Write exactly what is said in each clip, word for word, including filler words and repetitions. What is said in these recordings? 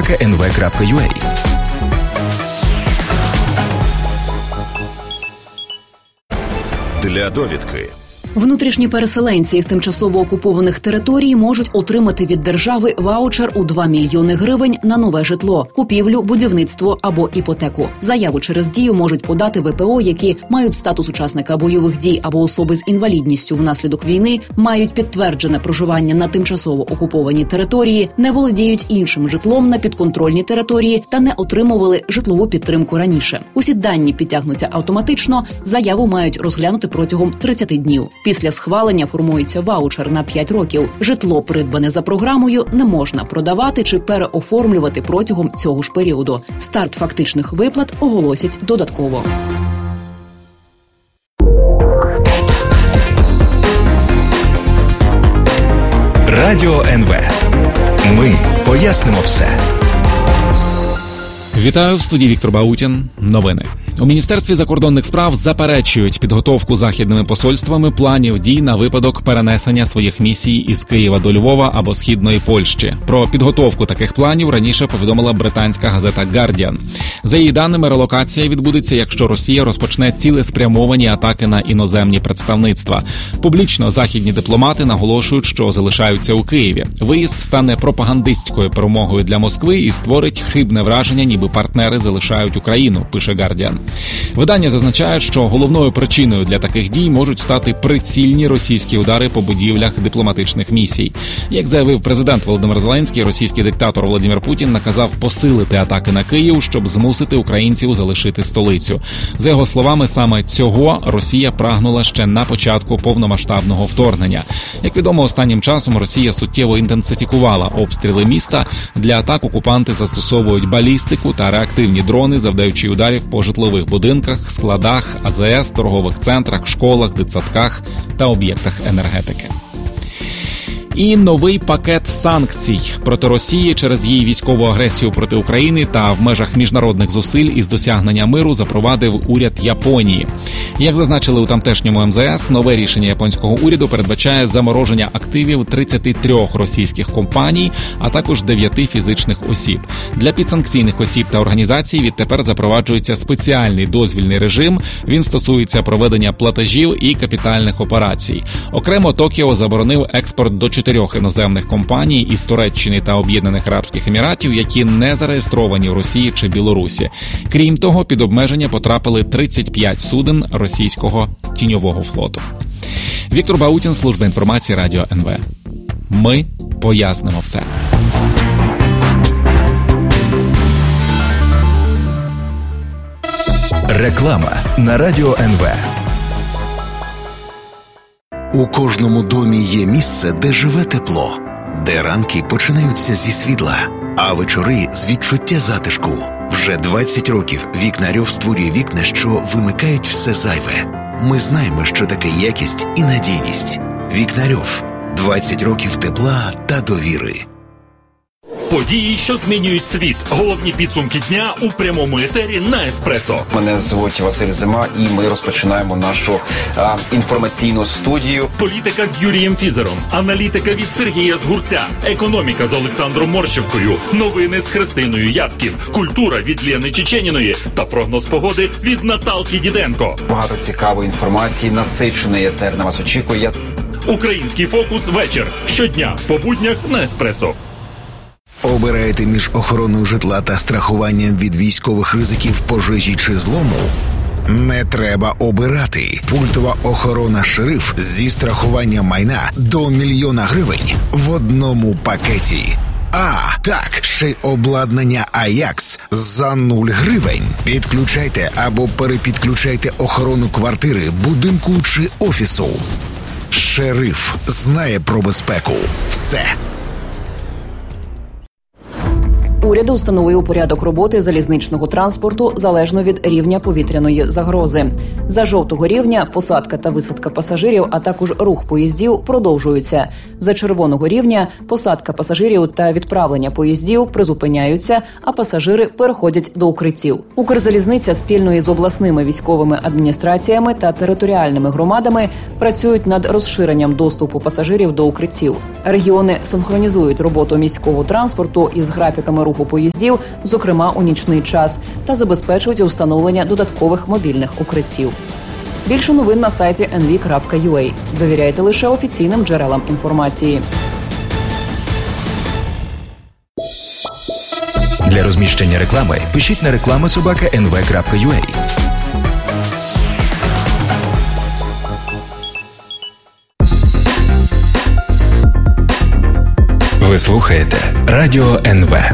собака ен ве крапка ю а. Для довідки. Внутрішні переселенці з тимчасово окупованих територій можуть отримати від держави ваучер у два мільйони гривень на нове житло, купівлю, будівництво або іпотеку. Заяву через Дію можуть подати ве пе о, які мають статус учасника бойових дій або особи з інвалідністю внаслідок війни, мають підтверджене проживання на тимчасово окупованій території, не володіють іншим житлом на підконтрольній території та не отримували житлову підтримку раніше. Усі дані підтягнуться автоматично, заяву мають розглянути протягом тридцяти днів. Після схвалення формується ваучер на п'ять років. Житло, придбане за програмою, не можна продавати чи переоформлювати протягом цього ж періоду. Старт фактичних виплат оголосять додатково. Радіо ен ве. Ми пояснимо все. Вітаю, в студії Віктор Баутін. Новини. У Міністерстві закордонних справ заперечують підготовку західними посольствами планів дій на випадок перенесення своїх місій із Києва до Львова або Східної Польщі. Про підготовку таких планів раніше повідомила британська газета «Гардіан». За її даними, релокація відбудеться, якщо Росія розпочне цілеспрямовані атаки на іноземні представництва. Публічно західні дипломати наголошують, що залишаються у Києві. Виїзд стане пропагандистською перемогою для Москви і створить хибне враження, ніби партнери залишають Україну, пише «Гардіан». Видання зазначає, що головною причиною для таких дій можуть стати прицільні російські удари по будівлях дипломатичних місій. Як заявив президент Володимир Зеленський, російський диктатор Владимир Путін наказав посилити атаки на Київ, щоб змусити українців залишити столицю. За його словами, саме цього Росія прагнула ще на початку повномасштабного вторгнення. Як відомо, останнім часом Росія суттєво інтенсифікувала обстріли міста. Для атак окупанти застосовують балістику та реактивні дрони, завдаючи ударів по житлових будинках, складах, а зе ес, торгових центрах, школах, дитсадках та об'єктах енергетики. І новий пакет санкцій проти Росії через її військову агресію проти України та в межах міжнародних зусиль із досягнення миру запровадив уряд Японії. Як зазначили у тамтешньому ем зе ес, нове рішення японського уряду передбачає замороження активів тридцяти трьох російських компаній, а також дев'яти фізичних осіб. Для підсанкційних осіб та організацій відтепер запроваджується спеціальний дозвільний режим. Він стосується проведення платежів і капітальних операцій. Окремо Токіо заборонив експорт до чотирьох іноземних компаній із Туреччини та Об'єднаних Арабських Еміратів, які не зареєстровані в Росії чи Білорусі. Крім того, під обмеження потрапили тридцять п'ять суден російського тіньового флоту. Віктор Баутін, служба інформації Радіо ен ве. Ми пояснимо все. Реклама на Радіо ен ве. У кожному домі є місце, де живе тепло, де ранки починаються зі світла, а вечори з відчуття затишку. Вже двадцять років Вікнарьов створює вікна, що вимикають все зайве. Ми знаємо, що таке якість і надійність. Вікнарьов. двадцять років тепла та довіри. Події, що змінюють світ. Головні підсумки дня у прямому етері на Еспресо. Мене звуть Василь Зима, і ми розпочинаємо нашу а, інформаційну студію. Політика з Юрієм Фізером, аналітика від Сергія Згурця, економіка з Олександром Морщевкою, новини з Христиною Яцьків, культура від Лєни Чеченіної та прогноз погоди від Наталки Діденко. Багато цікавої інформації, насичений етер на вас очікує. Український фокус вечір. Щодня по буднях на Еспресо. Обираєте між охороною житла та страхуванням від військових ризиків, пожежі чи злому? Не треба обирати. Пультова охорона «Шериф» зі страхуванням майна до мільйона гривень в одному пакеті. А, так, ще й обладнання «Аякс» за нуль гривень. Підключайте або перепідключайте охорону квартири, будинку чи офісу. «Шериф» знає про безпеку. Все. Уряд установив порядок роботи залізничного транспорту залежно від рівня повітряної загрози. За жовтого рівня посадка та висадка пасажирів, а також рух поїздів продовжуються. За червоного рівня посадка пасажирів та відправлення поїздів призупиняються, а пасажири переходять до укриттів. Укрзалізниця спільно із обласними військовими адміністраціями та територіальними громадами працюють над розширенням доступу пасажирів до укриттів. Регіони синхронізують роботу міського транспорту із графіками руху руху поїздів, зокрема у нічний час, та забезпечують встановлення додаткових мобільних укриттів. Більше новин на сайті ен ві крапка ю а. Довіряйте лише офіційним джерелам інформації. Для розміщення реклами пишіть на реклама собака ен ве крапка ю а. Ви слухаєте Радіо ен ве.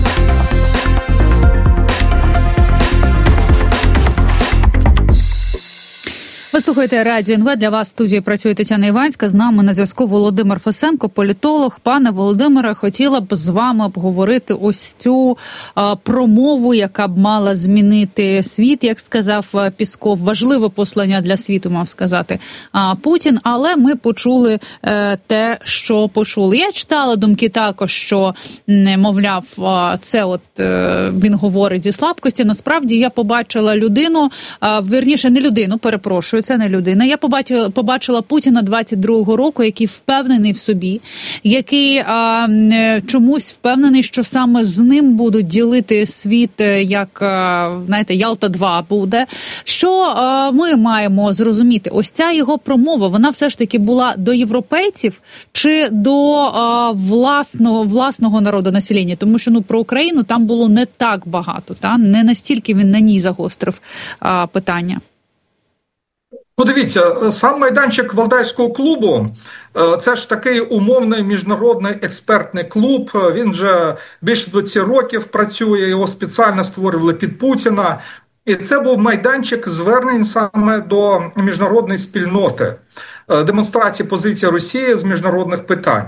Ви слухаєте Радіо ен ве. Для вас в студії працює Тетяна Іванська. З нами на зв'язку Володимир Фесенко, політолог. Пане Володимире, хотіла б з вами обговорити ось цю а, промову, яка б мала змінити світ, як сказав Пісков. Важливе послання для світу, мав сказати а, Путін. Але ми почули е, те, що почули. Я читала думки також, що, не, мовляв, а, це от е, він говорить зі слабкості. Насправді я побачила людину, а, вірніше, не людину, перепрошую, це не людина. Я побачила, побачила Путіна двадцять другого року, який впевнений в собі, який а, чомусь впевнений, що саме з ним будуть ділити світ, як, а, знаєте, Ялта два буде. Що а, ми маємо зрозуміти? Ось ця його промова, вона все ж таки була до європейців чи до а, власного, власного народу, населення? Тому що, ну, про Україну там було не так багато, та? Не настільки він на ній загострив а, питання. Ну, дивіться, сам майданчик Валдайського клубу – це ж такий умовний міжнародний експертний клуб. Він вже більше двадцять років працює, його спеціально створювали під Путіна. І це був майданчик звернень саме до міжнародної спільноти, демонстрації позиції Росії з міжнародних питань.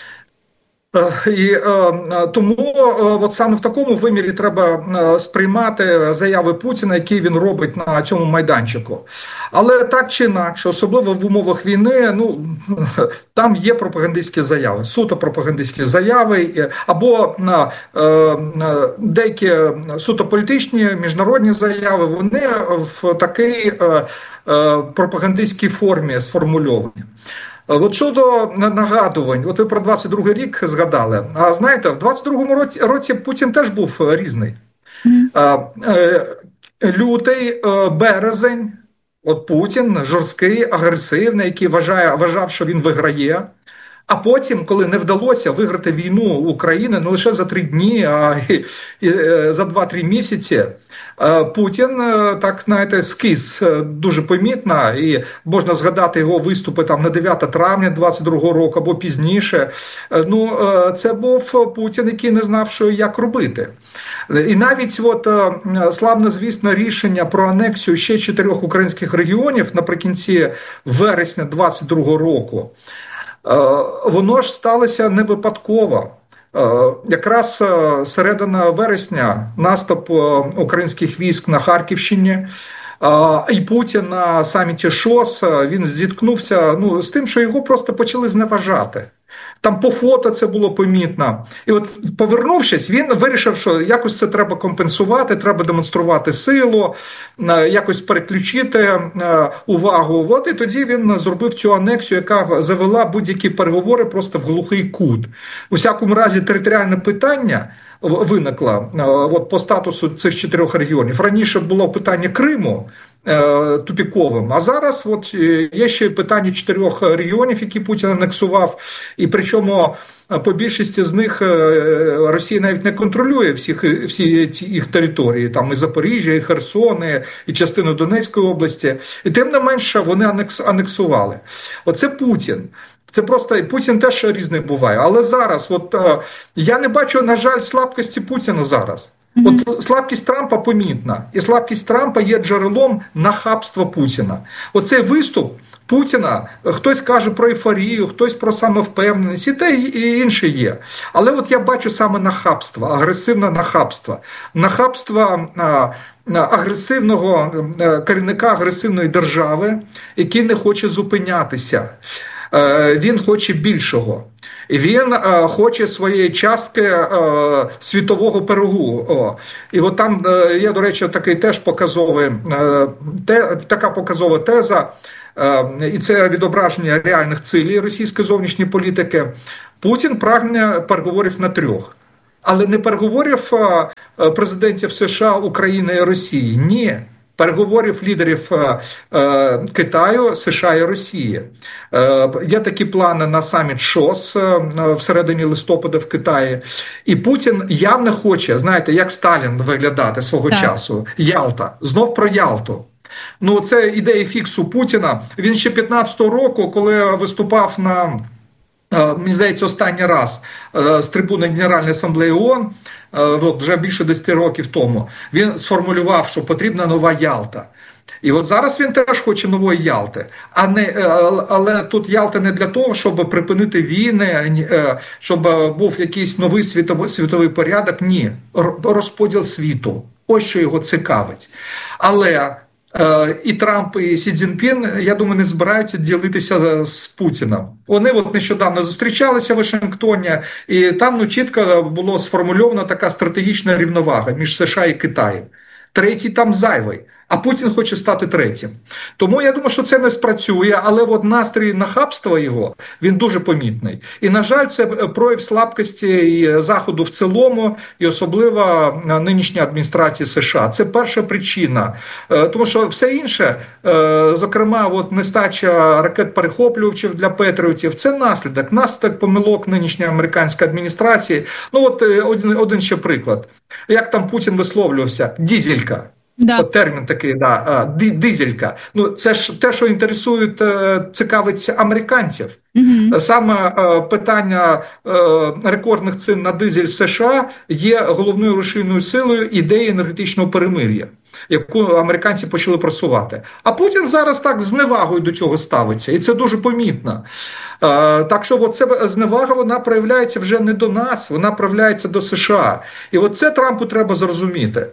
І е, тому е, от саме в такому вимірі треба е, сприймати заяви Путіна, які він робить на цьому майданчику. Але так чи інакше, особливо в умовах війни, ну, там є пропагандистські заяви, суто пропагандистські заяви, або е, е, деякі суто політичні міжнародні заяви, вони в такій е, е, пропагандистській формі сформульовані. От щодо нагадувань, от ви про двадцять другий рік згадали, а знаєте, в двадцять другому році, році Путін теж був різний. Mm. Лютий, березень, от Путін жорсткий, агресивний, який вважає, вважав, що він виграє. А потім, коли не вдалося виграти війну України не лише за три дні, а і, і за два-три місяці, Путін, так, знаєте, скис дуже помітно, і можна згадати його виступи там на дев'яте травня двадцять другого року або пізніше. Ну, це був Путін, який не знав, що як робити. І навіть от славнозвісне рішення про анексію ще чотирьох українських регіонів наприкінці вересня двадцять другого року, воно ж сталося не випадково. Якраз середина вересня наступ українських військ на Харківщині, і Путін на саміті ШОС, він зіткнувся ну, з тим, що його просто почали зневажати. Там по фото це було помітно. І от повернувшись, він вирішив, що якось це треба компенсувати, треба демонструвати силу, якось переключити увагу. От і тоді він зробив цю анексію, яка завела будь-які переговори просто в глухий кут. У всякому разі, територіальне питання виникло от по статусу цих чотирьох регіонів. Раніше було питання Криму тупіковим, а зараз от є ще питання чотирьох регіонів, які Путін анексував, і причому по більшості з них Росія навіть не контролює всіх, всі їх території, там і Запоріжжя, і Херсон, і частину Донецької області, і тим не менше вони анексували. Оце Путін. Це просто, Путін теж різний буває, але зараз, от я не бачу, на жаль, слабкості Путіна зараз. От слабкість Трампа помітна, і слабкість Трампа є джерелом нахабства Путіна. Оцей виступ Путіна, хтось каже про ейфорію, хтось про самовпевненість, і те, і інше є. Але от я бачу саме нахабство, агресивне нахабство. Нахабство а, агресивного керівника агресивної держави, який не хоче зупинятися. Він хоче більшого. Він е, хоче своєї частки е, світового пирогу. О. І от там е, є, до речі, такий теж показовий, е, те, така показова теза, е, і це відображення реальних цілей російської зовнішньої політики. Путін прагне переговорів на трьох. Але не переговорів президентів США, України і Росії. Ні. Переговорів лідерів е, е, Китаю, США і Росії. Е, є такі плани на саміт ШОС е, всередині листопада в Китаї. І Путін явно хоче, знаєте, як Сталін виглядати свого так. часу. Ялта. Знов про Ялту. Ну, це ідея фіксу Путіна. Він ще п'ятнадцятого року, коли виступав на... Мені здається, останній раз з трибуни Генеральної асамблеї ООН, от вже більше десять років тому, він сформулював, що потрібна нова Ялта. І от зараз він теж хоче нової Ялти. А не, але тут Ялта не для того, щоб припинити війни, щоб був якийсь новий світовий, світовий порядок. Ні, розподіл світу. Ось що його цікавить. Але... І Трамп, і Сі Цзіньпін, я думаю, не збираються ділитися з Путіним. Вони от нещодавно зустрічалися в Вашингтоні, і там ну, чітко було сформульовано така стратегічна рівновага між США і Китаєм. Третій там зайвий, а Путін хоче стати третім. Тому я думаю, що це не спрацює, але от настрій нахабства його, він дуже помітний. І, на жаль, це прояв слабкості і Заходу в цілому, і особливо нинішньої адміністрації США. Це перша причина. Тому що все інше, зокрема, от нестача ракет-перехоплювачів для патріотів, це наслідок, наслідок помилок нинішньої американської адміністрації. Ну от один, один ще приклад. Як там Путін висловлювався? Дізелька. Да. От термін такий, да, дизелька. Ну, це ж те, що інтересує, цікавить американців. Угу. Саме питання рекордних цін на дизель в США є головною рушійною силою ідеї енергетичного перемир'я, яку американці почали просувати. А Путін зараз так з зневагою до цього ставиться, і це дуже помітно. Так що ця зневага, вона проявляється вже не до нас, вона проявляється до США. І от це Трампу треба зрозуміти,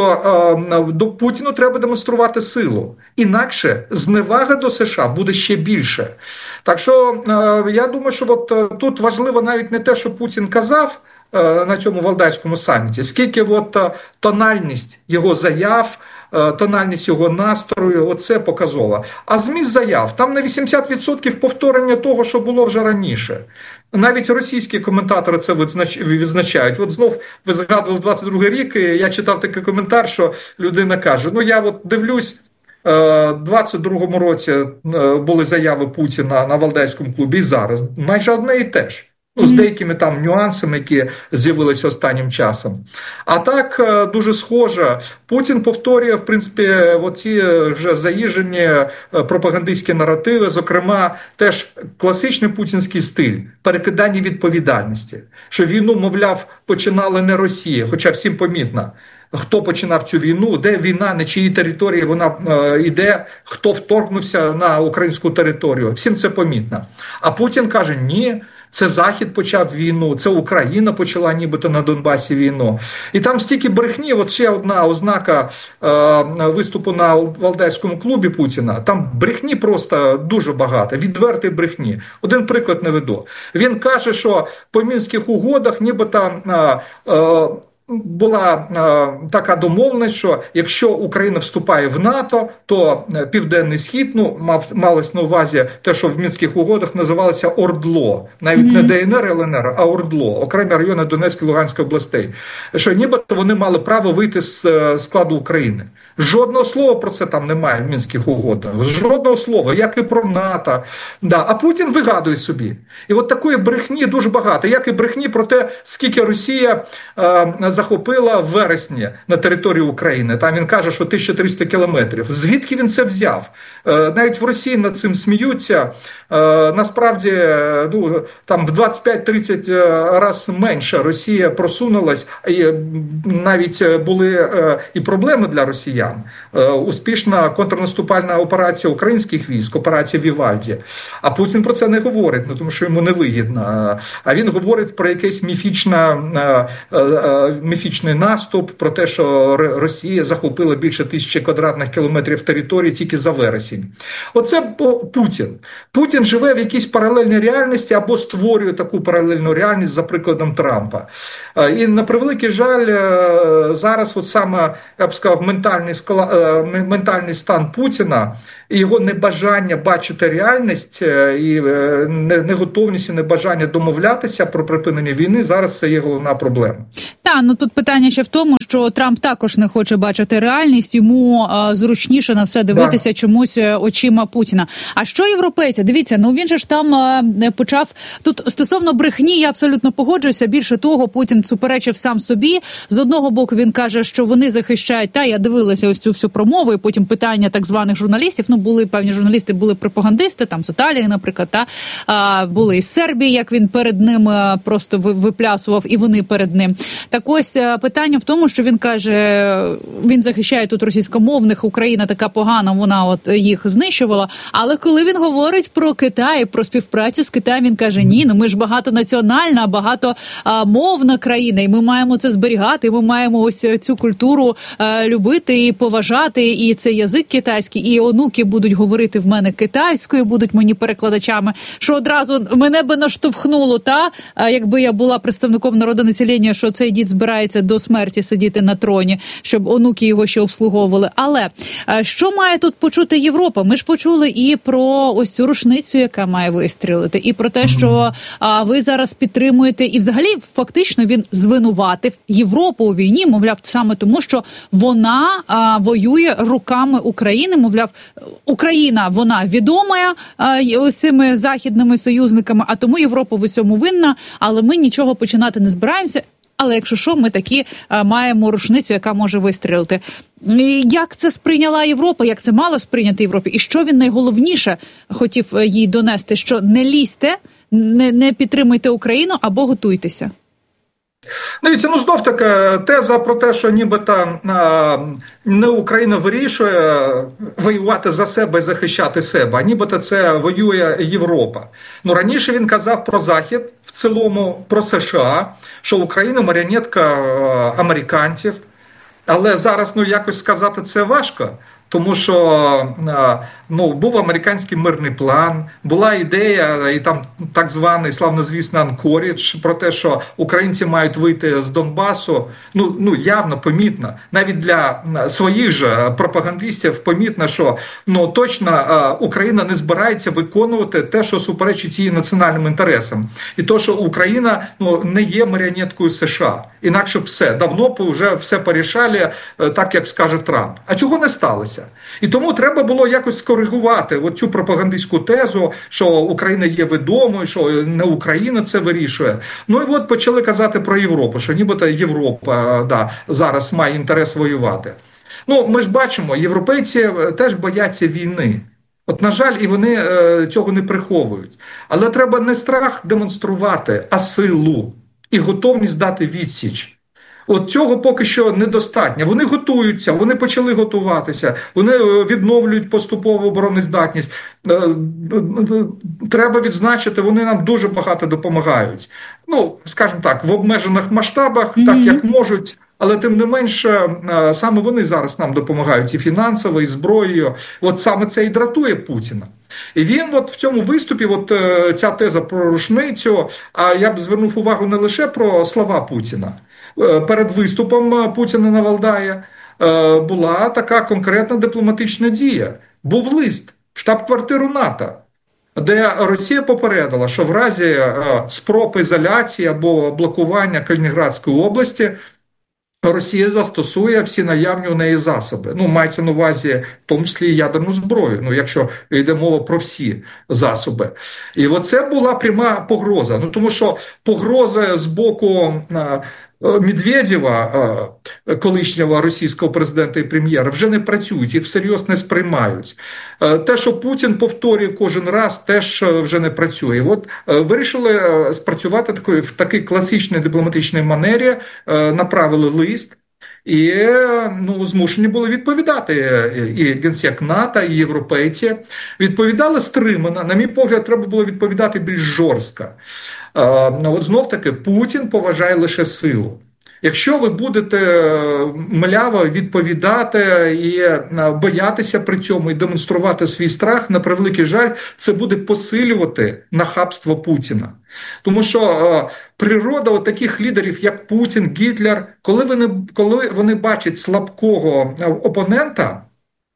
що до Путіну треба демонструвати силу. Інакше зневага до США буде ще більше. Так що я думаю, що от тут важливо навіть не те, що Путін казав на цьому Валдайському саміті, скільки от тональність його заяв, тональність його настрою, оце показово. А зміст заяв, там на вісімдесят відсотків повторення того, що було вже раніше. Навіть російські коментатори це відзначають. От знов ви згадували двадцять другий рік, і я читав такий коментар, що людина каже, ну я от дивлюсь, у двадцять другому році були заяви Путіна на Валдайському клубі і зараз. Майже одне і те ж. Ну, з деякими там нюансами, які з'явилися останнім часом. А так, дуже схоже, Путін повторює, в принципі, оці вже заїжджені пропагандистські наративи, зокрема, теж класичний путінський стиль – перекидання відповідальності. Що війну, мовляв, починала не Росія, хоча всім помітно, хто починав цю війну, де війна, на чиїй території вона е, йде, хто вторгнувся на українську територію. Всім це помітно. А Путін каже, ні, це Захід почав війну, це Україна почала нібито на Донбасі війну. І там стільки брехні, от ще одна ознака е, виступу на Валдайському клубі Путіна, там брехні просто дуже багато, відвертої брехні. Один приклад наведу. Він каже, що по Мінських угодах нібито е, е, була е, така домовленість, що якщо Україна вступає в НАТО, то Південний Схід, ну, мав, малось на увазі те, що в Мінських угодах називалося ОРДЛО, навіть mm-hmm. не ДНР, ЛНР, а ОРДЛО, окремі райони Донецької, Луганської областей, що нібито вони мали право вийти з складу України. Жодного слова про це там немає в Мінських угодах. Жодного слова, як і про НАТО. Да. А Путін вигадує собі. І от такої брехні дуже багато. Як і брехні про те, скільки Росія е, захопила в вересні на території України. Там він каже, що тисяча триста кілометрів. Звідки він це взяв? Е, навіть в Росії над цим сміються. Е, насправді, ну, там в двадцять п'ять-тридцять разів менше Росія просунулась. І навіть були е, і проблеми для росіян. Успішна контрнаступальна операція українських військ, операція Вівальді. А Путін про це не говорить, ну, тому що йому не вигідно. А він говорить про якесь міфічне міфічний наступ, про те, що Росія захопила більше тисячі квадратних кілометрів території тільки за вересень. Оце Путін. Путін живе в якійсь паралельній реальності або створює таку паралельну реальність за прикладом Трампа. І на превеликий жаль, зараз от саме, я б сказав, ментальний, скла... ментальний стан Путіна і його небажання бачити реальність і неготовність і небажання домовлятися про припинення війни, зараз це є головна проблема. Так, ну тут питання ще в тому, що Трамп також не хоче бачити реальність, йому а, зручніше на все дивитися да. чомусь очима Путіна. А що європейці? Дивіться, ну він же ж там а, почав... Тут стосовно брехні я абсолютно погоджуюся. Більше того, Путін суперечив сам собі. З одного боку він каже, що вони захищають, та я дивилася ось цю всю промову, і потім питання так званих журналістів, ну були певні журналісти, були пропагандисти, там з Італії, наприклад, та а, були із Сербії, як він перед ним просто виплясував, і вони перед ним. Так ось питання в тому, що він каже, він захищає тут російськомовних, Україна така погана, вона от їх знищувала, але коли він говорить про Китай, про співпрацю з Китаєм, він каже, ні, ну ми ж багатонаціональна, багатомовна країна, і ми маємо це зберігати, і ми маємо ось цю культуру е, любити і поважати, і це язик китайський, і онуки будуть говорити в мене китайською, будуть мені перекладачами, що одразу мене би наштовхнуло, та, якби я була представником народонаселення, що цей дід збирається до смерті сидіти на троні, щоб онуки його ще обслуговували. Але що має тут почути Європа? Ми ж почули і про ось цю рушницю, яка має вистрілити, і про те, що а, ви зараз підтримуєте, і взагалі фактично він звинуватив Європу у війні, мовляв, саме тому, що вона а, воює руками України, мовляв, Україна, вона відома а, ось цими західними союзниками, а тому Європа в усьому винна, але ми нічого починати не збираємося. Але якщо що, ми таки а, маємо рушницю, яка може вистрілити. І як це сприйняла Європа, як це мало сприйняти Європі? І що він найголовніше хотів їй донести? Що не лізьте, не, не підтримуйте Україну або готуйтеся? Дивіться, ну знов таки теза про те, що нібито не Україна вирішує воювати за себе і захищати себе, а нібито це воює Європа. Ну раніше він казав про Захід в цілому, про США, що Україна маріонетка американців, але зараз ну якось сказати це важко. Тому що ну, був американський мирний план, була ідея, і там так званий славнозвісний Анкорідж, про те, що українці мають вийти з Донбасу, ну, ну явно, помітно, навіть для своїх же пропагандистів помітно, що ну, точно Україна не збирається виконувати те, що суперечить її національним інтересам. І то, що Україна ну, не є маріонеткою США. Інакше все, давно б вже все порішали, так як скаже Трамп. А чого не сталося? І тому треба було якось скоригувати цю пропагандистську тезу, що Україна є відомою, що не Україна це вирішує. Ну і от почали казати про Європу, що нібито Європа да, зараз має інтерес воювати. Ну, ми ж бачимо, європейці теж бояться війни. От, на жаль, і вони е, цього не приховують. Але треба не страх демонструвати, а силу і готовність дати відсіч. От цього поки що недостатньо. Вони готуються, вони почали готуватися, вони відновлюють поступову обороноздатність. Треба відзначити, вони нам дуже багато допомагають. Ну, скажімо так, в обмежених масштабах, mm-hmm. так як можуть, але тим не менше, саме вони зараз нам допомагають і фінансово, і зброєю. От саме це і дратує Путіна. І він от в цьому виступі, от ця теза про рушницю, а я б звернув увагу не лише про слова Путіна. Перед виступом Путіна на Валдаї була така конкретна дипломатична дія. Був лист в штаб-квартиру НАТО, де Росія попередила, що в разі спроб ізоляції або блокування Калінінградської області Росія застосує всі наявні у неї засоби. Ну, мається на увазі, в тому числі ядерну зброю, ну, якщо йде мова про всі засоби. І оце була пряма погроза. Ну, тому що погрози з боку Медведєва, колишнього російського президента і прем'єра, вже не працюють, їх всерйоз не сприймають. Те, що Путін повторює кожен раз, теж вже не працює. От вирішили спрацювати такої, в такій класичній дипломатичній манері, направили лист, і ну, змушені були відповідати і Генсек НАТО, і європейці. Відповідали стримано. На мій погляд, треба було відповідати більш жорстко. От знов-таки, Путін поважає лише силу. Якщо ви будете мляво відповідати і боятися при цьому і демонструвати свій страх, на превеликий жаль, це буде посилювати нахабство Путіна. Тому що е, природа от таких лідерів, як Путін, Гітлер, коли вони, коли вони бачать слабкого опонента,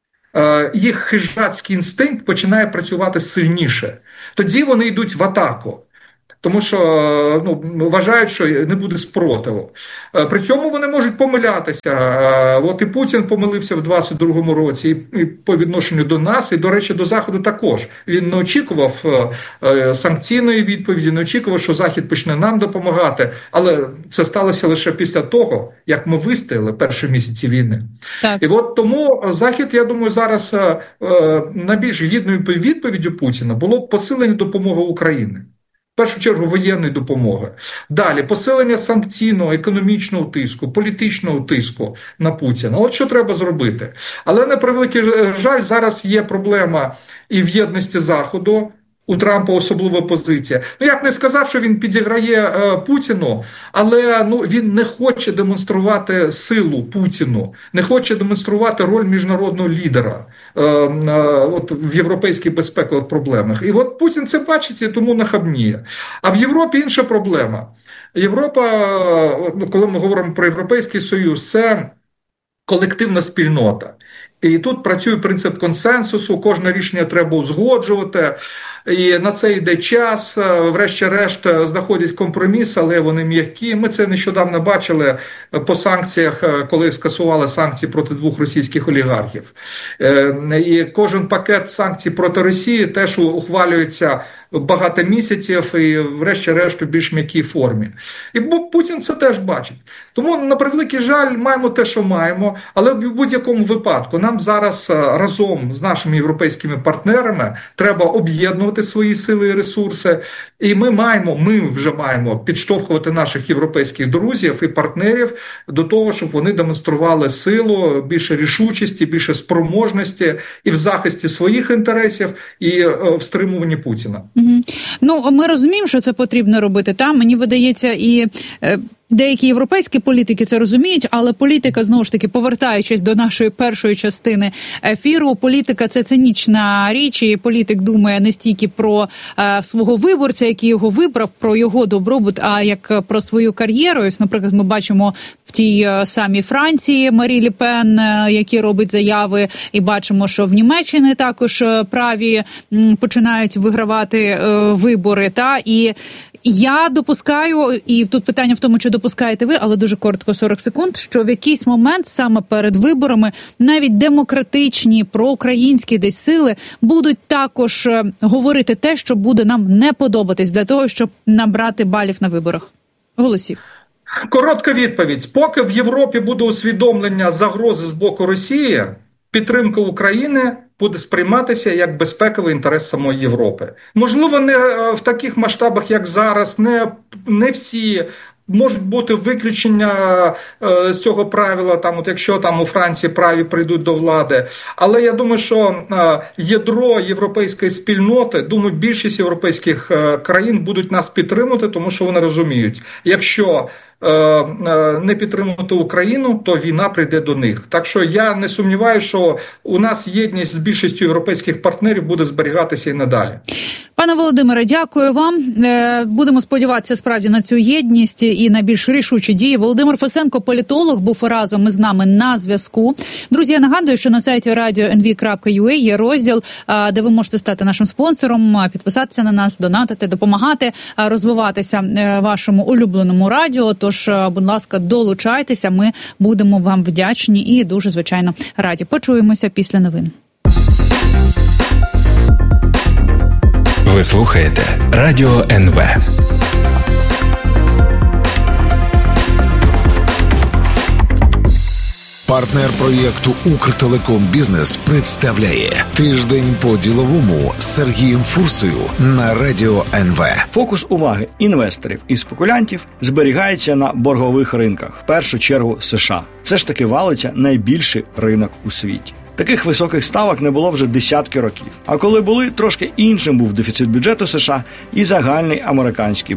е, їх хижацький інстинкт починає працювати сильніше. Тоді вони йдуть в атаку. Тому що ну, вважають, що не буде спротиву. При цьому вони можуть помилятися. От і Путін помилився в двадцять другому році і по відношенню до нас, і, до речі, до Заходу також. Він не очікував санкційної відповіді, не очікував, що Захід почне нам допомагати. Але це сталося лише після того, як ми вистояли перші місяці війни. Так. І от тому Захід, я думаю, зараз найбільш гідною відповіддю Путіна було посилення допомоги Україні. В першу чергу воєнної допомоги. Далі посилення санкційного, економічного тиску, політичного тиску на Путіна. От що треба зробити. Але, на превеликий жаль, зараз є проблема і в єдності Заходу. У Трампа особлива позиція. Ну, я б не сказав, що він підіграє е, Путіну, але ну, він не хоче демонструвати силу Путіну, не хоче демонструвати роль міжнародного лідера е, е, от, в європейських безпекових проблемах. І от Путін це бачить і тому нахабніє. А в Європі інша проблема. Європа, ну, коли ми говоримо про Європейський Союз, це колективна спільнота. І тут працює принцип консенсусу, кожне рішення треба узгоджувати, і на це йде час, врешті-решт знаходять компроміс, але вони м'які. Ми це нещодавно бачили по санкціях, коли скасували санкції проти двох російських олігархів. І кожен пакет санкцій проти Росії теж ухвалюється багато місяців і врешті-решт у більш м'якій формі. І Путін це теж бачить. Тому, на превеликий жаль, маємо те, що маємо, але в будь-якому випадку нам зараз разом з нашими європейськими партнерами треба об'єднувати свої сили і ресурси, і ми маємо, ми вже маємо підштовхувати наших європейських друзів і партнерів до того, щоб вони демонстрували силу, більше рішучості, більше спроможності і в захисті своїх інтересів, і в стримуванні Путіна. Угу. Ну, ми розуміємо, що це потрібно робити. Там, мені видається, і е, деякі європейські політики це розуміють, але політика, знову ж таки, повертаючись до нашої першої частини ефіру, політика – це цинічна річ, і політик думає не стільки про е, свого виборця, який його вибрав, про його добробут, а як про свою кар'єру. Ось, наприклад, ми бачимо в тій самій Франції Марі Ле Пен, які робить заяви, і бачимо, що в Німеччині також праві починають вигравати е, вибори. Та? І я допускаю, і тут питання в тому, чи допускаєте ви, але дуже коротко, сорок секунд, що в якийсь момент саме перед виборами навіть демократичні, проукраїнські десь сили будуть також говорити те, що буде нам не подобатись, для того, щоб набрати балів на виборах. Голосів. Коротка відповідь. Поки в Європі буде усвідомлення загрози з боку Росії, підтримка України буде сприйматися як безпековий інтерес самої Європи. Можливо, не в таких масштабах, як зараз, не, не всі. Можуть бути виключення е, з цього правила, там, от якщо там у Франції праві прийдуть до влади. Але я думаю, що е, ядро європейської спільноти, думаю, більшість європейських е, країн будуть нас підтримувати, тому що вони розуміють, якщо е, е, не підтримувати Україну, то війна прийде до них. Так що я не сумніваюся, що у нас єдність з більшістю європейських партнерів буде зберігатися і надалі. Пане Володимире, дякую вам. Будемо сподіватися справді на цю єдність і на більш рішучі дії. Володимир Фесенко, політолог, був разом із нами на зв'язку. Друзі, я нагадую, що на сайті радіо ен ві крапка ю а є розділ, де ви можете стати нашим спонсором, підписатися на нас, донатити, допомагати розвиватися вашому улюбленому радіо. Тож, будь ласка, долучайтеся, ми будемо вам вдячні і дуже, звичайно, раді. Почуємося після новин. Ви слухаєте Радіо ен ве. Партнер проєкту «Укртелеком Бізнес» представляє «Тиждень по-діловому» з Сергієм Фурсою на Радіо ен ве. Фокус уваги інвесторів і спекулянтів зберігається на боргових ринках, в першу чергу США. Все ж таки валиться найбільший ринок у світі. Таких високих ставок не було вже десятки років. А коли були, трошки іншим був дефіцит бюджету США і загальний американський борг.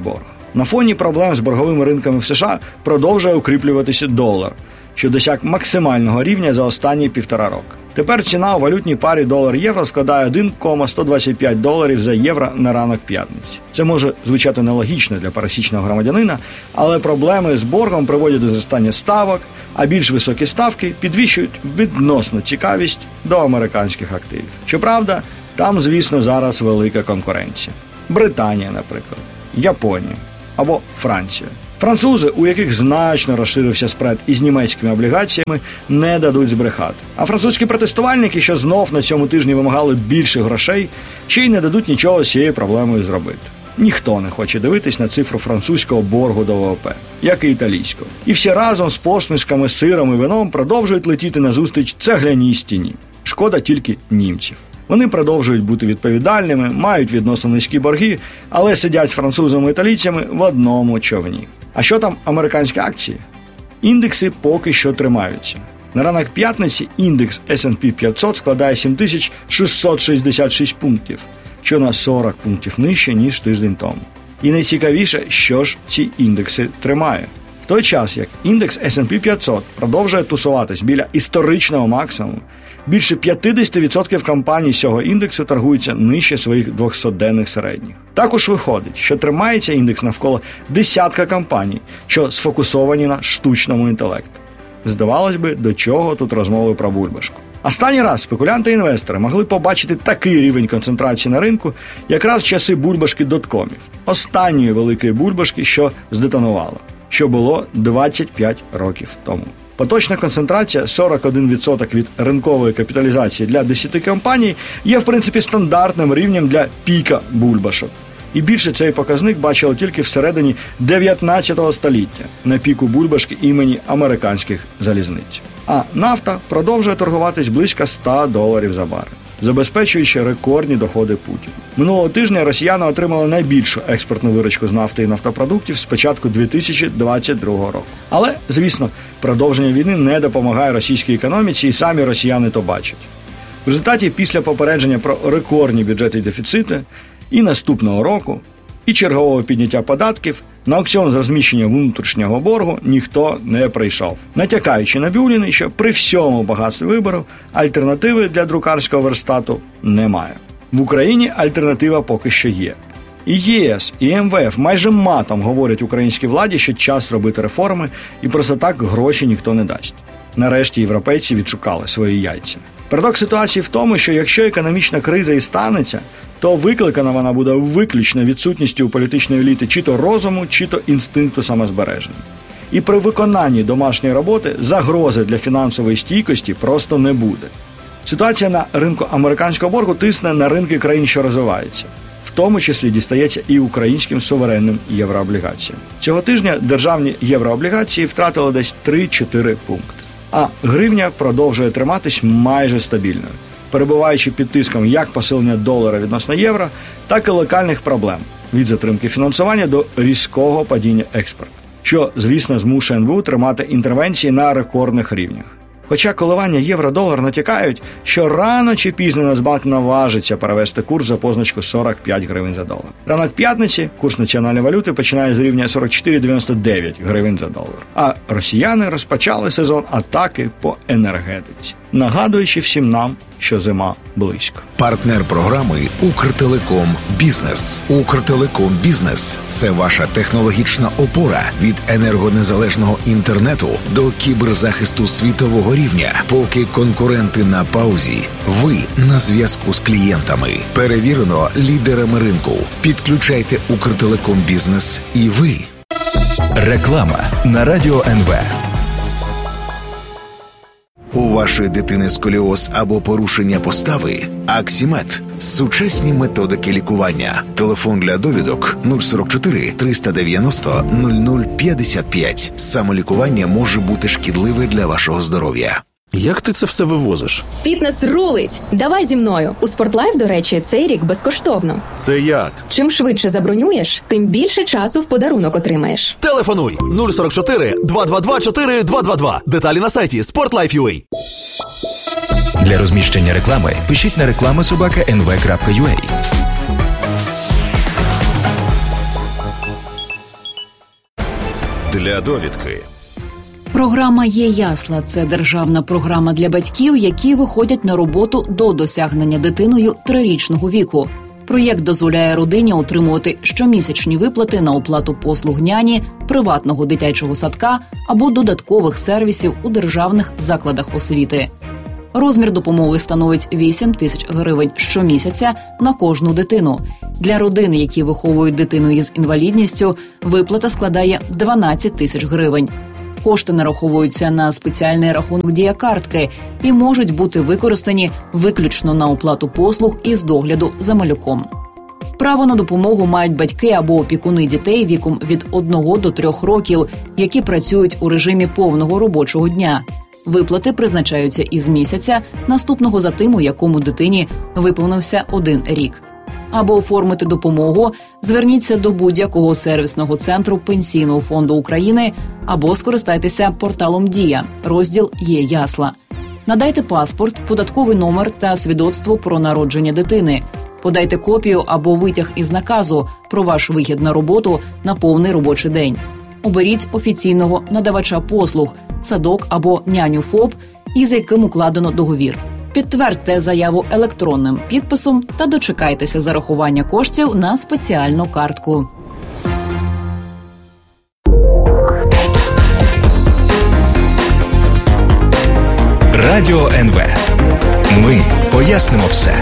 На фоні проблем з борговими ринками в США продовжує укріплюватися долар, що досяг максимального рівня за останні півтора року. Тепер ціна у валютній парі долар-євро складає один цілих сто двадцять п'ять доларів за євро на ранок п'ятниці. Це може звучати нелогічно для пересічного громадянина, але проблеми з боргом приводять до зростання ставок, а більш високі ставки підвищують відносну цікавість до американських активів. Щоправда, там, звісно, зараз велика конкуренція. Британія, наприклад, Японія або Франція. Французи, у яких значно розширився спред із німецькими облігаціями, не дадуть збрехати. А французькі протестувальники, що знов на цьому тижні вимагали більше грошей, ще й не дадуть нічого з цією проблемою зробити. Ніхто не хоче дивитись на цифру французького боргу до ВВП, як і італійського. І всі разом з посмішками, сиром і вином продовжують летіти назустріч цегляній стіні. Шкода тільки німців. Вони продовжують бути відповідальними, мають відносно низькі борги, але сидять з французами і італійцями в одному човні. А що там американські акції? Індекси поки що тримаються. На ранок п'ятниці індекс ес енд пі п'ятсот складає сім тисяч шістсот шістдесят шість пунктів, що на сорок пунктів нижче, ніж тиждень тому. І найцікавіше, що ж ці індекси тримає. В той час, як індекс ес енд пі п'ятсот продовжує тусуватись біля історичного максимуму, більше п'ятдесят відсотків компаній цього індексу торгуються нижче своїх двохсотденних середніх. Також виходить, що тримається індекс навколо десятка компаній, що сфокусовані на штучному інтелекті. Здавалось би, до чого тут розмови про бульбашку. Останній раз спекулянти і інвестори могли побачити такий рівень концентрації на ринку якраз в часи бульбашки доткомів, останньої великої бульбашки, що здетонувала, що було двадцять п'ять років тому. Поточна концентрація сорок один відсоток від ринкової капіталізації для десяти компаній є, в принципі, стандартним рівнем для піка бульбашок. І більше цей показник бачили тільки всередині дев'ятнадцятого століття на піку бульбашки імені американських залізниць. А нафта продовжує торгуватись близько ста доларів за барель, забезпечуючи рекордні доходи Путіна. Минулого тижня росіяни отримали найбільшу експортну виручку з нафти і нафтопродуктів з початку дві тисячі двадцять другого року. Але, звісно, продовження війни не допомагає російській економіці, і самі росіяни то бачать. В результаті, після попередження про рекордні бюджети і дефіцити, і наступного року, і чергового підняття податків, на аукціон з розміщення внутрішнього боргу ніхто не прийшов. Натякаючи на Бюліни, що при всьому багатстві вибору альтернативи для друкарського верстату немає. В Україні альтернатива поки що є. І ЄС, і ем ве еф майже матом говорять українській владі, що час робити реформи, і просто так гроші ніхто не дасть. Нарешті європейці відшукали свої яйця. Парадокс ситуації в тому, що якщо економічна криза і станеться, то викликана вона буде виключно відсутністю у політичної еліти чи то розуму, чи то інстинкту самозбереження. І при виконанні домашньої роботи загрози для фінансової стійкості просто не буде. Ситуація на ринку американського боргу тисне на ринки країн, що розвиваються. В тому числі дістається і українським суверенним єврооблігаціям. Цього тижня державні єврооблігації втратили десь три-чотири пункти. А гривня продовжує триматись майже стабільною, перебуваючи під тиском як посилення долара відносно євро, так і локальних проблем від затримки фінансування до різкого падіння експорту, що, звісно, змушує ен бе у тримати інтервенції на рекордних рівнях. Хоча коливання євро-долар натякають, що рано чи пізно Нацбанк наважиться перевести курс за позначку сорок п'ять гривень за долар. Ранок п'ятниці курс національної валюти починає з рівня сорок чотири дев'яносто дев'ять гривень за долар. А росіяни розпочали сезон атаки по енергетиці, нагадуючи всім нам, що зима близько. Партнер програми «Укртелеком Бізнес». «Укртелеком Бізнес» – це ваша технологічна опора від енергонезалежного інтернету до кіберзахисту світового рівня. Поки конкуренти на паузі, ви на зв'язку з клієнтами. Перевірено лідерами ринку. Підключайте «Укртелеком Бізнес» і ви. Реклама на радіо ен ве. У вашої дитини сколіоз або порушення постави? Аксімед. Сучасні методики лікування. Телефон для довідок нуль сорок чотири триста дев'яносто нуль нуль п'ятдесят п'ять. Самолікування може бути шкідливе для вашого здоров'я. Як ти це все вивозиш? Фітнес рулить! Давай зі мною. У Спортлайф, до речі, цей рік безкоштовно. Це як? Чим швидше забронюєш, тим більше часу в подарунок отримаєш. Телефонуй нуль сорок чотири два два два чотири два два два. Деталі на сайті спортлайф крапка ю а. Для розміщення реклами пишіть на реклама собака ен ве крапка ю а. Для довідки. Програма «Є ясла» – це державна програма для батьків, які виходять на роботу до досягнення дитиною трирічного віку. Проєкт дозволяє родині отримувати щомісячні виплати на оплату послуг няні, приватного дитячого садка або додаткових сервісів у державних закладах освіти. Розмір допомоги становить вісім тисяч гривень щомісяця на кожну дитину. Для родин, які виховують дитину із інвалідністю, виплата складає дванадцять тисяч гривень. Кошти нараховуються на спеціальний рахунок дія-картки і можуть бути використані виключно на оплату послуг із догляду за малюком. Право на допомогу мають батьки або опікуни дітей віком від одного до трьох років, які працюють у режимі повного робочого дня. Виплати призначаються із місяця, наступного за тим, у якому дитині виповнився один рік. Аби оформити допомогу, зверніться до будь-якого сервісного центру Пенсійного фонду України або скористайтеся порталом «Дія», розділ «Є ясла». Надайте паспорт, податковий номер та свідоцтво про народження дитини. Подайте копію або витяг із наказу про ваш вихід на роботу на повний робочий день. Оберіть офіційного надавача послуг, садок або няню ФОП, із яким укладено договір. Підтвердьте заяву електронним підписом та дочекайтеся зарахування коштів на спеціальну картку. Радіо ен ве. Ми пояснимо все.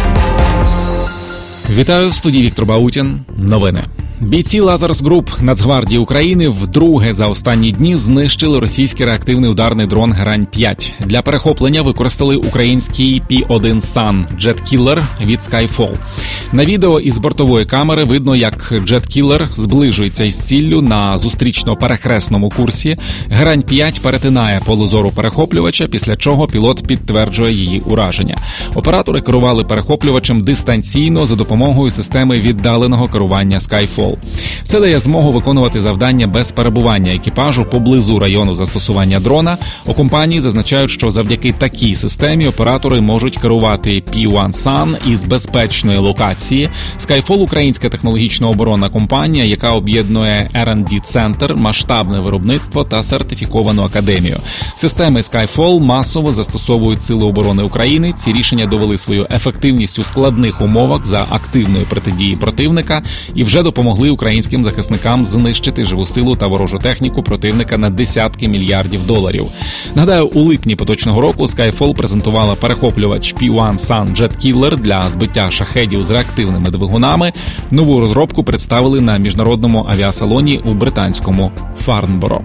Вітаю, в студії Віктор Баутін. Новини. Бійці Лазарс Груп Нацгвардії України вдруге за останні дні знищили російський реактивний ударний дрон Грань п'ять. Для перехоплення використали український пі один сан Jet Killer від Skyfall. На відео із бортової камери видно, як Jet Killer зближується із ціллю на зустрічно-перехресному курсі. Грань п'ять перетинає поле зору перехоплювача, після чого пілот підтверджує її ураження. Оператори керували перехоплювачем дистанційно за допомогою системи віддаленого керування Skyfall. Це дає змогу виконувати завдання без перебування екіпажу поблизу району застосування дрона. У компанії зазначають, що завдяки такій системі оператори можуть керувати пі один сан із безпечної локації. Skyfall – українська технологічно оборонна компанія, яка об'єднує ар енд ді-центр, масштабне виробництво та сертифіковану академію. Системи Skyfall масово застосовують Сили оборони України. Ці рішення довели свою ефективність у складних умовах за активної протидії противника і вже допомогли українським захисникам знищити живу силу та ворожу техніку противника на десятки мільярдів доларів. Нагадаю, у липні поточного року Skyfall презентувала перехоплювач пі один сан Jet Killer для збиття шахедів з реактивними двигунами. Нову розробку представили на міжнародному авіасалоні у британському Фарнборо.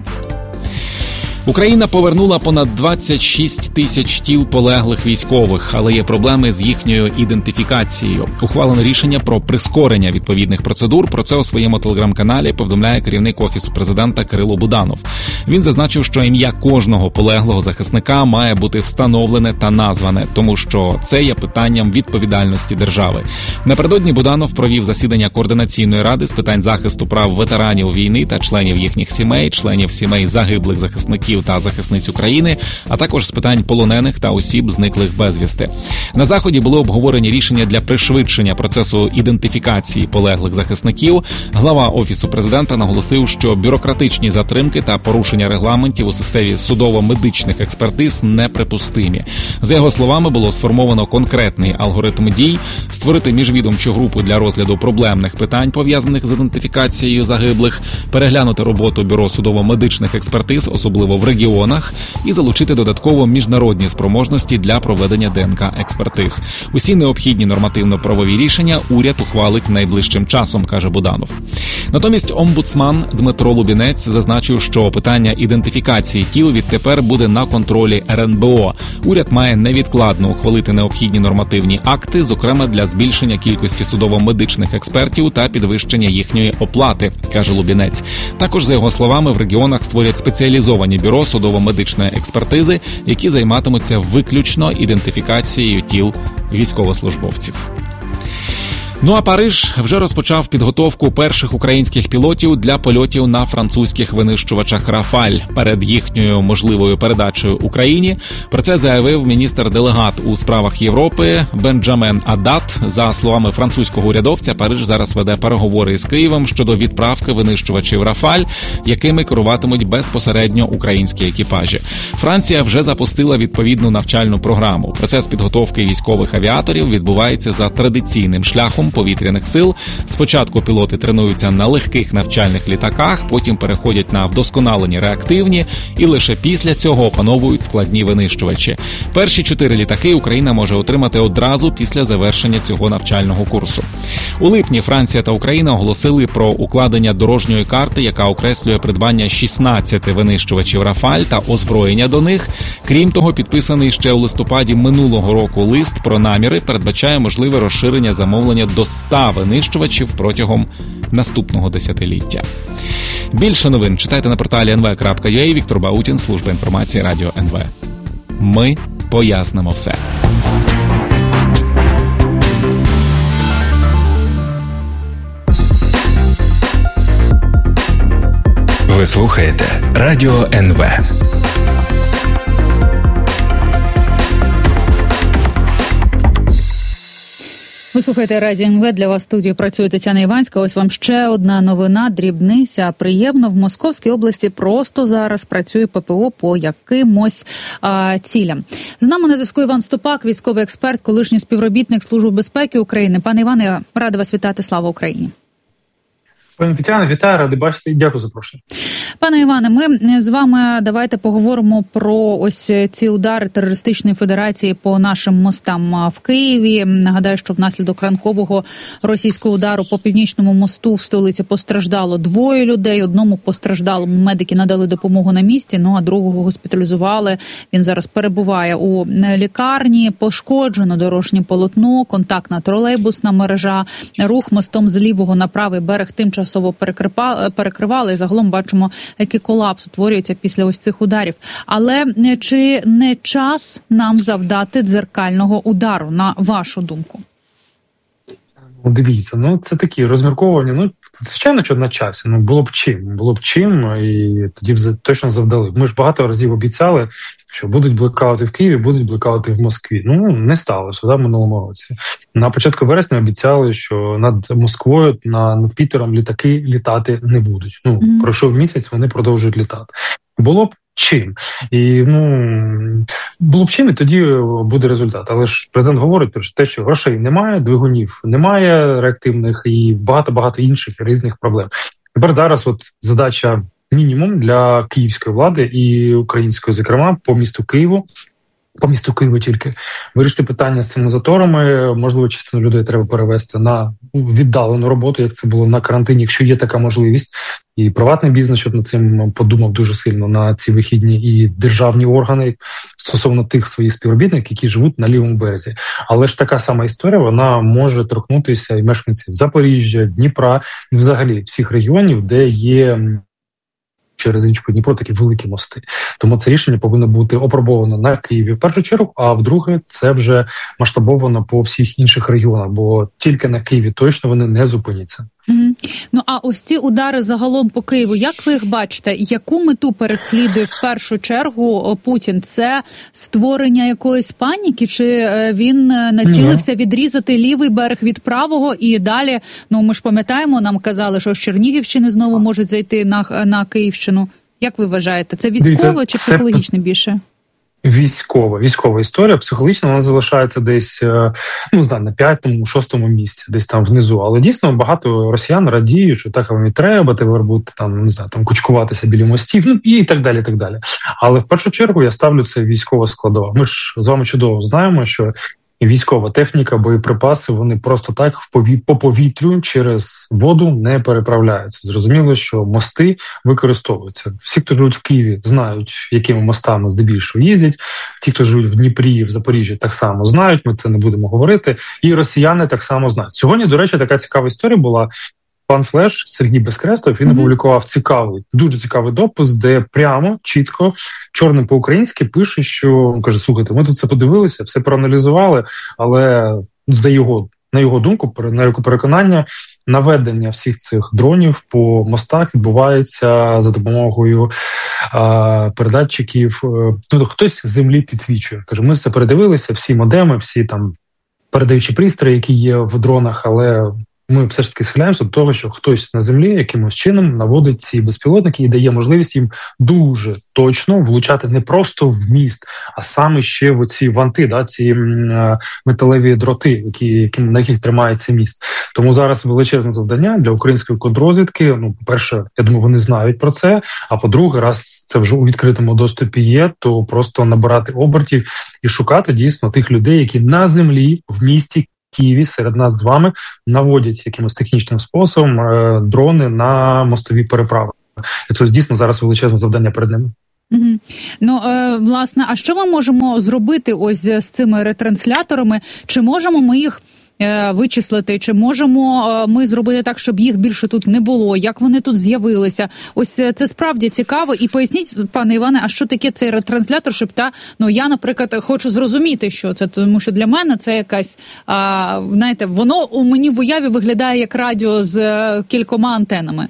Україна повернула понад двадцять шість тисяч тіл полеглих військових, але є проблеми з їхньою ідентифікацією. Ухвалено рішення про прискорення відповідних процедур. Про це у своєму телеграм-каналі повідомляє керівник Офісу президента Кирило Буданов. Він зазначив, що ім'я кожного полеглого захисника має бути встановлене та назване, тому що це є питанням відповідальності держави. Напередодні Буданов провів засідання Координаційної ради з питань захисту прав ветеранів війни та членів їхніх сімей, членів сімей загиблих захисників та захисниць України, а також з питань полонених та осіб, зниклих безвісти. На заході були обговорені рішення для пришвидшення процесу ідентифікації полеглих захисників. Глава Офісу президента наголосив, що бюрократичні затримки та порушення регламентів у системі судово-медичних експертиз неприпустимі. За його словами, було сформовано конкретний алгоритм дій, створити міжвідомчу групу для розгляду проблемних питань, пов'язаних з ідентифікацією загиблих, переглянути роботу бюро судово-медичних експертиз, особливо в регіонах, і залучити додатково міжнародні спроможності для проведення де ен ка-експертиз. Усі необхідні нормативно-правові рішення уряд ухвалить найближчим часом, каже Буданов. Натомість омбудсман Дмитро Лубінець зазначив, що питання ідентифікації тіл відтепер буде на контролі ер ен бе о. Уряд має невідкладно ухвалити необхідні нормативні акти, зокрема для збільшення кількості судово-медичних експертів та підвищення їхньої оплати, каже Лубінець. Також, за його словами, в регіонах створять спеціалізовані бюро судово-медичної експертизи, які займатимуться виключно ідентифікацією тіл військовослужбовців. Ну а Париж вже розпочав підготовку перших українських пілотів для польотів на французьких винищувачах «Рафаль» перед їхньою можливою передачею Україні. Про це заявив міністр-делегат у справах Європи Бенджамен Адат. За словами французького урядовця, Париж зараз веде переговори із Києвом щодо відправки винищувачів «Рафаль», якими керуватимуть безпосередньо українські екіпажі. Франція вже запустила відповідну навчальну програму. Процес підготовки військових авіаторів відбувається за традиційним шляхом повітряних сил. Спочатку пілоти тренуються на легких навчальних літаках, потім переходять на вдосконалені реактивні і лише після цього опановують складні винищувачі. Перші чотири літаки Україна може отримати одразу після завершення цього навчального курсу. У липні Франція та Україна оголосили про укладення дорожньої карти, яка окреслює придбання шістнадцяти винищувачів «Рафаль» та озброєння до них. Крім того, підписаний ще у листопаді минулого року лист про наміри передбачає можливе розширення замовлення до ста винищувачів протягом наступного десятиліття. Більше новин читайте на порталі ен ве крапка ю а. Віктор Баутін, служба інформації Радіо ен ве. Ми пояснимо все. Ви слухаєте Радіо ен ве. Ви слухаєте Радіо ен ве, для вас в студії працює Тетяна Іванська. Ось вам ще одна новина, дрібниця. Приємно, в Московській області просто зараз працює пе пе о по якимось а, цілям. З нами на зв'язку Іван Ступак, військовий експерт, колишній співробітник Служби безпеки України. Пане Іване, я рада вас вітати. Слава Україні! Пані Тетяна, вітаю, радий бачити і дякую за запрошення. Пане Іване, ми з вами давайте поговоримо про ось ці удари терористичної федерації по нашим мостам в Києві. Нагадаю, що внаслідок ранкового російського удару по Північному мосту в столиці постраждало двоє людей. Одному постраждалому медики надали допомогу на місці, ну а другого госпіталізували. Він зараз перебуває у лікарні. Пошкоджено дорожнє полотно, контактна тролейбусна мережа, рух мостом з лівого на правий берег тимчасово перекривали. І загалом бачимо, який колапс утворюється після ось цих ударів. Але чи не час нам завдати дзеркального удару, на вашу думку? Дивіться, ну це такі розмірковування. Ну, звичайно, що на часі. Ну, було б чим. Було б чим, і тоді б точно завдали. Ми ж багато разів обіцяли, що будуть блекаути в Києві, будуть блекаути в Москві. Ну, не сталося, да, в минулому році. На початку вересня обіцяли, що над Москвою, над Пітером літаки літати не будуть. Ну, mm-hmm. пройшов місяць, вони продовжують літати. Було б чим. І, ну, було б чим, і тоді буде результат. Але ж президент говорить про те, що грошей немає, двигунів немає реактивних і багато-багато інших різних проблем. Тепер зараз от задача мінімум для київської влади і української, зокрема, по місту Києву, по місту Києву тільки, вирішити питання з цими заторами. Можливо, частину людей треба перевести на віддалену роботу, як це було на карантині, якщо є така можливість. І приватний бізнес, щоб над цим подумав дуже сильно на ці вихідні, і державні органи стосовно тих своїх співробітників, які живуть на лівому березі. Але ж така сама історія, вона може торкнутися і мешканців Запоріжжя, Дніпра, і взагалі всіх регіонів, де є через річку Дніпро такі великі мости. Тому це рішення повинно бути опробовано на Києві в першу чергу, а в-друге, це вже масштабовано по всіх інших регіонах, бо тільки на Києві точно вони не зупиняться. Mm-hmm. Ну, а ось ці удари загалом по Києву, як ви їх бачите? Яку мету переслідує в першу чергу Путін? Це створення якоїсь паніки? Чи він націлився відрізати лівий берег від правого і далі, ну, ми ж пам'ятаємо, нам казали, що з Чернігівщини знову можуть зайти на, на Київщину. Як ви вважаєте? Це військово чи психологічно більше? Військова, військова історія, психологічно вона залишається десь, ну, не знаю, на п'ятому, шостому місці, десь там внизу. Але дійсно багато росіян радіють, що так вам і треба, тепер бути там, не знаю, там кучкуватися біля мостів, ну і так далі, так далі. Але в першу чергу я ставлю це військова складова. Ми ж з вами чудово знаємо, що військова техніка, боєприпаси, вони просто так в пові... по повітрю через воду не переправляються. Зрозуміло, що мости використовуються. Всі, хто живуть в Києві, знають, якими мостами здебільшого їздять. Ті, хто живуть в Дніпрі, в Запоріжжі, так само знають, ми це не будемо говорити. І росіяни так само знають. Сьогодні, до речі, така цікава історія була. Пан Флеш, Сергій Безкрестов, він опублікував цікавий, дуже цікавий допис, де прямо, чітко, чорним по-українськи пише, що, каже, слухайте, ми тут все подивилися, все проаналізували, але за його на його думку, на його переконання, наведення всіх цих дронів по мостах відбувається за допомогою а, передатчиків. Тобто хтось з землі підсвічує. Каже, ми все передивилися, всі модеми, всі там передаючі пристрої, які є в дронах, але ми все ж таки схиляємося до того, що хтось на землі якимось чином наводить ці безпілотники і дає можливість їм дуже точно влучати не просто в міст, а саме ще в ці ванти, да, ці металеві дроти, які, які, на яких тримається міст. Тому зараз величезне завдання для української контррозвідки. Ну, по-перше, я думаю, вони знають про це, а по-друге, раз це вже у відкритому доступі є, то просто набирати обертів і шукати дійсно тих людей, які на землі, в місті Києві, серед нас з вами, наводять якимось технічним способом е, дрони на мостові переправи. І це дійсно зараз величезне завдання перед ними. Угу. Ну, е, власне, а що ми можемо зробити ось з цими ретрансляторами? Чи можемо ми їх е, вичислити? Чи можемо е, ми зробити так, щоб їх більше тут не було? Як вони тут з'явилися? Ось це справді цікаво. І поясніть, пане Іване, а що таке цей ретранслятор? Щоб та, ну, я, наприклад, хочу зрозуміти, що це, тому що для мене це якась, а, знаєте, воно у мені в уяві виглядає як радіо з е, кількома антенами.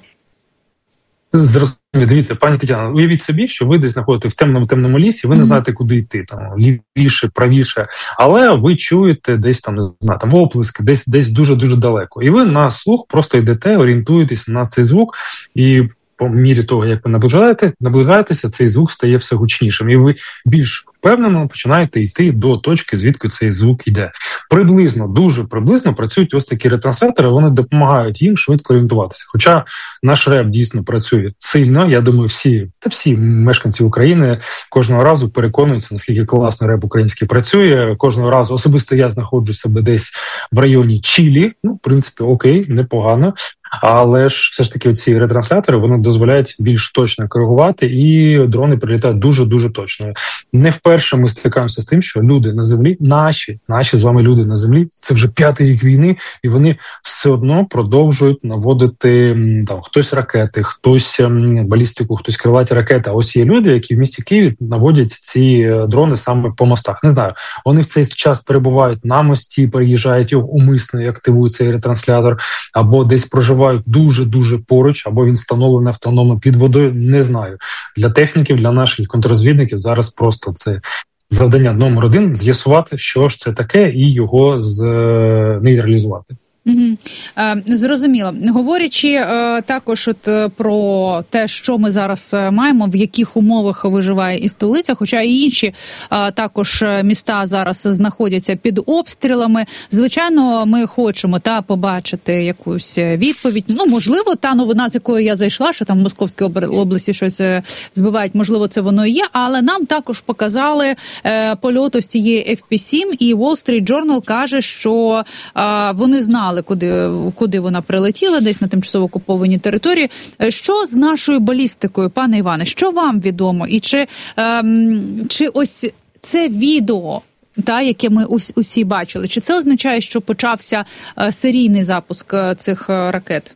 Зрозуміло. Дивіться, пані Тетяна, уявіть собі, що ви десь знаходите в темному-темному лісі, ви не знаєте, куди йти, там, лівіше, правіше, але ви чуєте десь там, не знаю, там оплески, десь, десь дуже-дуже далеко. І ви на слух просто йдете, орієнтуєтесь на цей звук, і по мірі того, як ви наближаєте, наближаєтеся, цей звук стає все гучнішим. І ви більш впевнено починаєте йти до точки, звідки цей звук йде. Приблизно, дуже приблизно працюють ось такі ретранслятори, вони допомагають їм швидко орієнтуватися. Хоча наш реп дійсно працює сильно, я думаю, всі, та всі мешканці України кожного разу переконуються, наскільки класно реп український працює. Кожного разу, особисто я знаходжу себе десь в районі Чилі, ну, в принципі, окей, непогано. Але ж все ж таки оці ретранслятори, вони дозволяють більш точно коригувати, і дрони прилітають дуже-дуже точно. Не вперше ми стикаємося з тим, що люди на землі, наші, наші з вами люди на землі, це вже п'ятий рік війни, і вони все одно продовжують наводити там хтось ракети, хтось балістику, хтось крилаті ракети. А ось є люди, які в місті Києві наводять ці дрони саме по мостах. Не знаю, вони в цей час перебувають на мості, переїжджають його умисно і активують цей ретранслятор, або десь проживають дуже-дуже поруч, або він встановлений автономно під водою, не знаю. Для техніків, для наших контррозвідників зараз просто це завдання номер один – з'ясувати, що ж це таке, і його з... нейтралізувати. Угу. Е, зрозуміло. Говорячи е, також от, е, про те, що ми зараз маємо, в яких умовах виживає і столиця, хоча і інші е, також міста зараз знаходяться під обстрілами. Звичайно, ми хочемо та побачити якусь відповідь. Ну, можливо, та новина, з якою я зайшла, що там в Московській області щось збивають, можливо, це воно і є, але нам також показали е, польот ось цієї еф пі сім, і Wall Street Journal каже, що е, вони знали, Куди, куди вона прилетіла, десь на тимчасово окупованій території. Що з нашою балістикою, пане Іване? Що вам відомо? І чи, ем, чи ось це відео, та, яке ми ус, усі бачили, чи це означає, що почався е, серійний запуск е, цих е, ракет?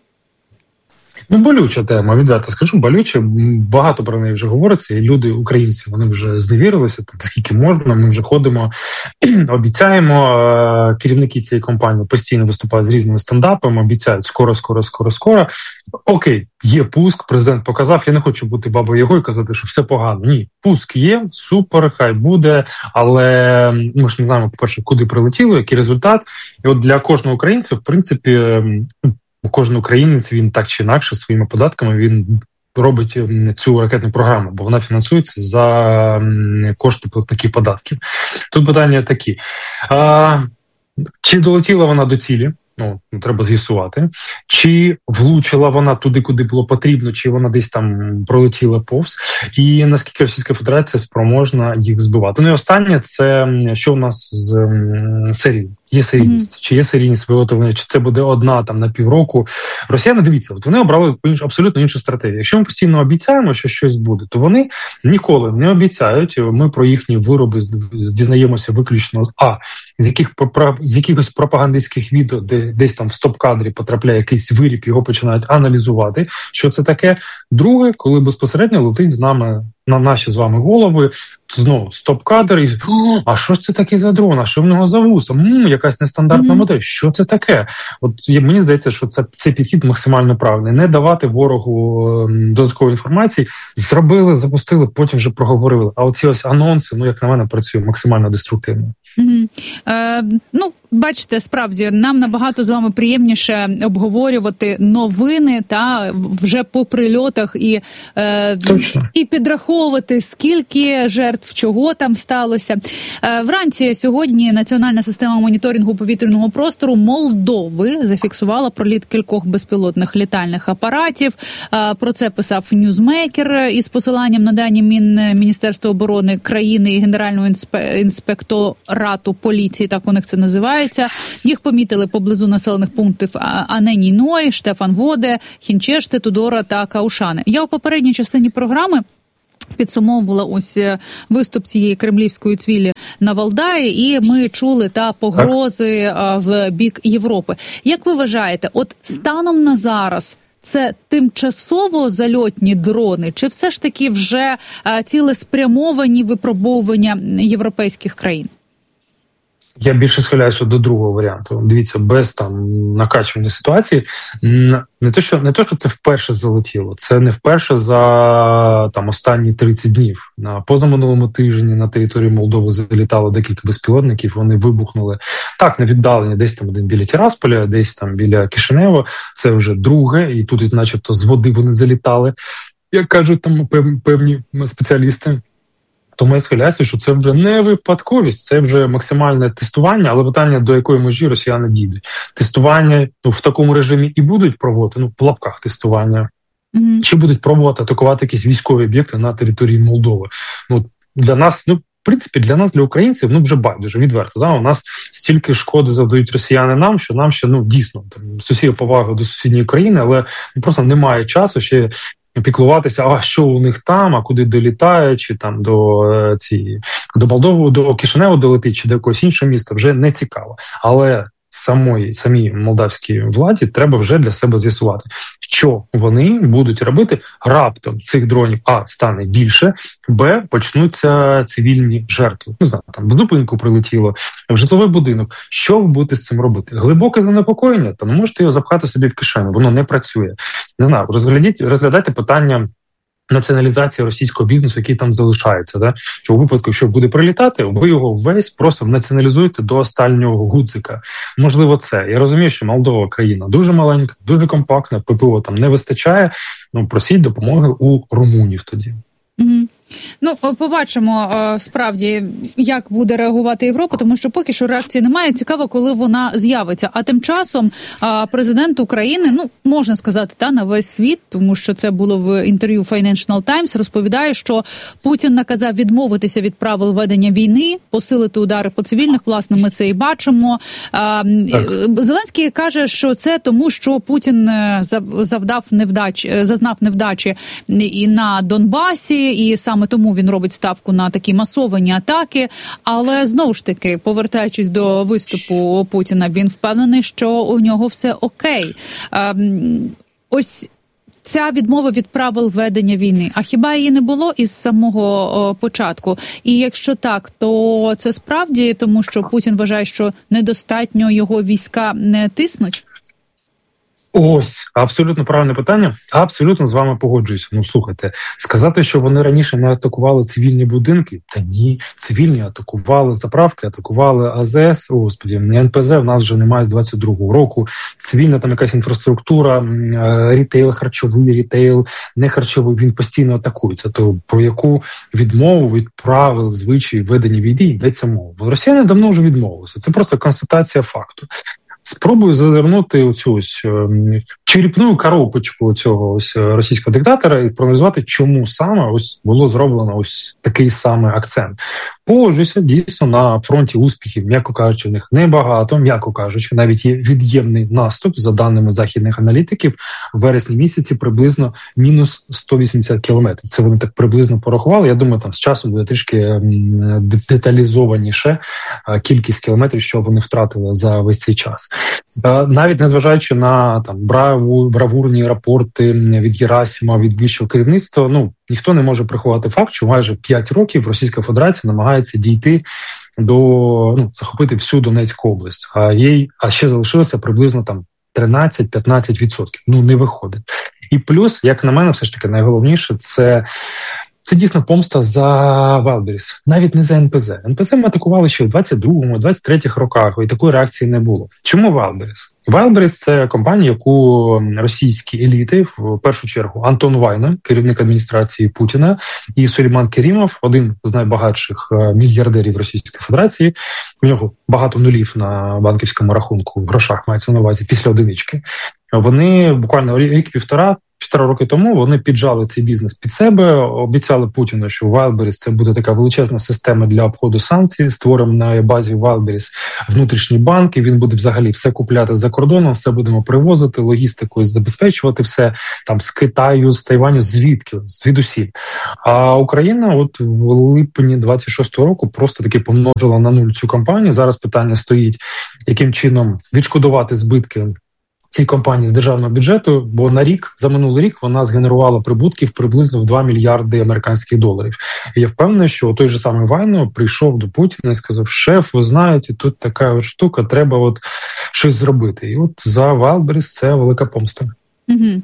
Ну, болюча тема, відверто скажу, болюча. Багато про неї вже говориться, і люди, українці, вони вже зневірилися, так скільки можна, ми вже ходимо, обіцяємо, керівники цієї компанії постійно виступають з різними стендапами, обіцяють скоро, скоро, скоро, скоро. Окей, є пуск, президент показав, я не хочу бути бабою Ягою і казати, що все погано. Ні, пуск є, супер, хай буде, але ми ж не знаємо, по-перше, куди прилетіло, який результат. І от для кожного українця, в принципі, кожен українець, він так чи інакше своїми податками, він робить цю ракетну програму, бо вона фінансується за кошти платників податків. Тут питання такі. А, чи долетіла вона до цілі? Ну, треба з'ясувати. Чи влучила вона туди, куди було потрібно, чи вона десь там пролетіла повз, і наскільки Російська Федерація спроможна їх збивати. Ну і останнє, це що у нас з серією. Є серійність, mm-hmm. чи є серійність виготовлення, чи це буде одна там на півроку. Росіяни, дивіться, от вони обрали абсолютно іншу стратегію. Якщо ми постійно обіцяємо, що щось буде, то вони ніколи не обіцяють. Ми про їхні вироби дізнаємося виключно а з яких з якихось пропагандистських відео, де десь там в стоп-кадрі потрапляє якийсь виріб, його починають аналізувати, що це таке. Друге, коли безпосередньо летить з нами на наші з вами голови, знову стоп-кадр, і а що ж це таке за дрон, а що в нього за вуса? М, якась нестандартна mm-hmm. модель, що це таке? От мені здається, що це, цей підхід максимально правильний. Не давати ворогу додаткової інформації, зробили, запустили, потім вже проговорили. А оці ось анонси, ну, як на мене, працює максимально деструктивно. Угу. Е, ну, бачите, справді, нам набагато з вами приємніше обговорювати новини та вже по прильотах і, е, і підраховувати, скільки жертв, чого там сталося. Е, вранці сьогодні Національна система моніторингу повітряного простору Молдови зафіксувала проліт кількох безпілотних літальних апаратів. Е, про це писав Ньюзмейкер із посиланням на дані Мін, Міністерства оборони країни і Генерального інспе, інспекторату поліції, так у них це називається. Їх помітили поблизу населених пунктів Аненій Ной, Штефан Воде, Хінчешти, Тудора та Каушани. Я у попередній частині програми підсумовувала ось виступ цієї кремлівської цвілі на Валдаї, і ми чули та погрози в бік Європи. Як ви вважаєте, от станом на зараз це тимчасово зальотні дрони, чи все ж таки вже цілеспрямовані випробовування європейських країн? Я більше схиляюся до другого варіанту. Дивіться, без там накачування ситуації, не то, що не то, що це вперше залетіло, це не вперше за там останні тридцять днів. На позаминулому тижні на території Молдови залітало декілька безпілотників, вони вибухнули так на віддаленні, десь там один біля Тирасполя, десь там біля Кишинева. Це вже друге, і тут, начебто, з води вони залітали, як кажуть там певні спеціалісти. Тому я схиляюся, що це вже не випадковість, це вже максимальне тестування, але питання, до якої межі росіяни дійдуть. Тестування ну, в такому режимі і будуть проводити, ну, в лапках тестування, mm-hmm. чи будуть пробувати атакувати якісь військові об'єкти на території Молдови. Ну, для нас, ну, в принципі, для нас, для українців, ну, вже байдуже, відверто. Да? У нас стільки шкоди завдають росіяни нам, що нам ще, ну, дійсно, там, з усією повагою до сусідньої країни, але просто немає часу ще піклуватися, а що у них там, а куди долітає, чи там до ці до Молдови, до Кишиневу долетить, чи до якогось іншого міста, вже не цікаво. Але самої самій молдавській владі треба вже для себе з'ясувати, що вони будуть робити раптом цих дронів. А стане більше, б почнуться цивільні жертви. Не знаю, там в зупинку прилетіло, в житловий будинок. Що ви будете з цим робити? Глибоке занепокоєння? Та не можете його запхати собі в кишеню, воно не працює. Не знаю, розглядіть, розглядайте питання націоналізації російського бізнесу, який там залишається, да? Що у випадку, якщо буде прилітати, ви його весь просто націоналізуєте до останнього гудзика. Можливо, це. Я розумію, що Молдова країна дуже маленька, дуже компактна, ППО там не вистачає, ну просіть допомоги у румунів тоді. Mm-hmm. Ну, побачимо, справді, як буде реагувати Європа, тому що поки що реакції немає. Цікаво, коли вона з'явиться. А тим часом президент України, ну, можна сказати, та на весь світ, тому що це було в інтерв'ю Financial Times, розповідає, що Путін наказав відмовитися від правил ведення війни, посилити удари по цивільних, власне, ми це і бачимо. Так. Зеленський каже, що це тому, що Путін завдав невдач, зазнав невдачі і на Донбасі, і саме тому він робить ставку на такі масовані атаки. Але, знову ж таки, повертаючись до виступу Путіна, він впевнений, що у нього все окей. Ось ця відмова від правил ведення війни. А хіба її не було із самого початку? І якщо так, то це справді тому, що Путін вважає, що недостатньо його війська не тиснуть? Ось, абсолютно правильне питання. Абсолютно з вами погоджуюся. Ну, слухайте, сказати, що вони раніше не атакували цивільні будинки? Та ні, цивільні атакували заправки, атакували АЗС, о, господі, ен пе зе в нас вже немає з двадцять другого року. Цивільна там якась інфраструктура, рітейл, харчовий рітейл, не харчовий, він постійно атакується. То про яку відмову від правил, звичаїв ведення війни йдеться мова? Росіяни давно вже відмовилися. Це просто констатація факту. Спробую зазирнути оцю ось черепну коробочку цього ось російського диктатора і проаналізувати, чому саме ось було зроблено ось такий самий акцент. Погоджуся, дійсно, на фронті успіхів, м'яко кажучи, в них небагато, м'яко кажучи, навіть є від'ємний наступ, за даними західних аналітиків, в вересні місяці приблизно мінус сто вісімдесят кілометрів. Це вони так приблизно порахували. Я думаю, там з часом буде трішки деталізованіше кількість кілометрів, що вони втратили за весь цей час. Навіть незважаючи на там браву, бравурні рапорти від Герасимова, від вищого керівництва, ну, ніхто не може приховати факт, що майже п'ять років Російська Федерація намагається дійти до, ну, захопити всю Донецьку область, а їй, а ще залишилося приблизно там тринадцять-п'ятнадцять відсотків. Ну, не виходить. І плюс, як на мене, все ж таки найголовніше, це Це дійсно помста за Wildberries, навіть не за ен пе зет. ен пе зет ми атакували ще в двадцять другому, двадцять третьому роках, і такої реакції не було. Чому Wildberries? Wildberries – це компанія, яку російські еліти, в першу чергу Антон Вайна, керівник адміністрації Путіна, і Сулейман Керімов, один з найбагатших мільярдерів Російської Федерації. У нього багато нулів на банківському рахунку, в грошах мається на увазі, після одинички. Вони буквально рік-півтора, півтора роки тому вони піджали цей бізнес під себе, обіцяли Путіну, що Wildberries – це буде така величезна система для обходу санкцій, створимо на базі Wildberries внутрішні банки, він буде взагалі все купляти за кордоном, все будемо привозити, логістикою забезпечувати все там з Китаю, з Тайваню, звідки, звідусіль. А Україна от в липні двадцять шостого року просто таки помножила на нуль цю кампанію. Зараз питання стоїть, яким чином відшкодувати збитки цій компанії з державного бюджету, бо на рік, за минулий рік, вона згенерувала прибутків приблизно в два мільярди американських доларів. І я впевнений, що той же самий Вайно прийшов до Путіна і сказав: шеф, ви знаєте, тут така от штука, треба от щось зробити. І от за Wildberries це велика помста. Угу.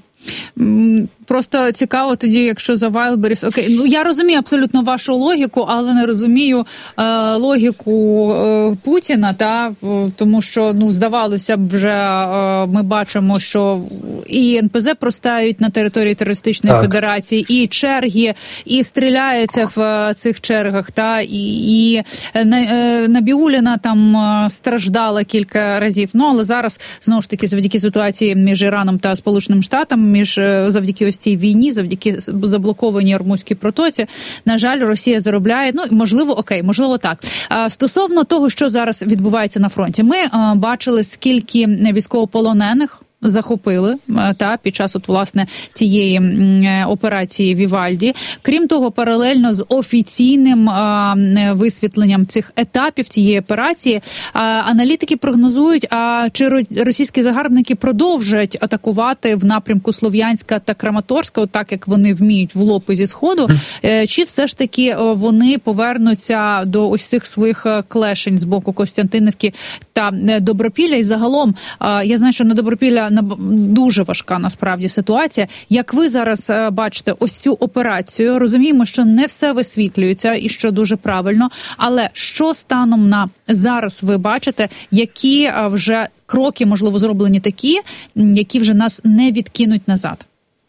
Просто цікаво тоді, якщо за Wildberries, окей, ну я розумію абсолютно вашу логіку, але не розумію е, логіку е, Путіна, та тому що, ну, здавалося б, вже е, ми бачимо, що і ен пе зет простають на території терористичної так. федерації, і черги, і стріляються в цих чергах, та і, і е, Набіулліна там страждала кілька разів. Ну, але зараз знову ж таки завдяки ситуації між Іраном та Сполученими Штатами, між завдяки ось цій війні, завдяки заблокованій Ормузькій протоці, на жаль, Росія заробляє, ну, можливо, окей, можливо, так. Стосовно того, що зараз відбувається на фронті, ми бачили, скільки військовополонених захопили та під час от власне цієї операції Вівальді. Крім того, паралельно з офіційним а, висвітленням цих етапів цієї операції, а, аналітики прогнозують, а чи російські загарбники продовжать атакувати в напрямку Слов'янська та Краматорська, от так як вони вміють в лоб і зі сходу, mm. чи все ж таки вони повернуться до ось цих своїх клешень з боку Костянтинівки та Добропілля. І загалом, а, я знаю, що на Добропілля дуже важка насправді ситуація. Як ви зараз бачите ось цю операцію? Розуміємо, що не все висвітлюється і що дуже правильно, але що станом на зараз ви бачите, які вже кроки, можливо, зроблені такі, які вже нас не відкинуть назад?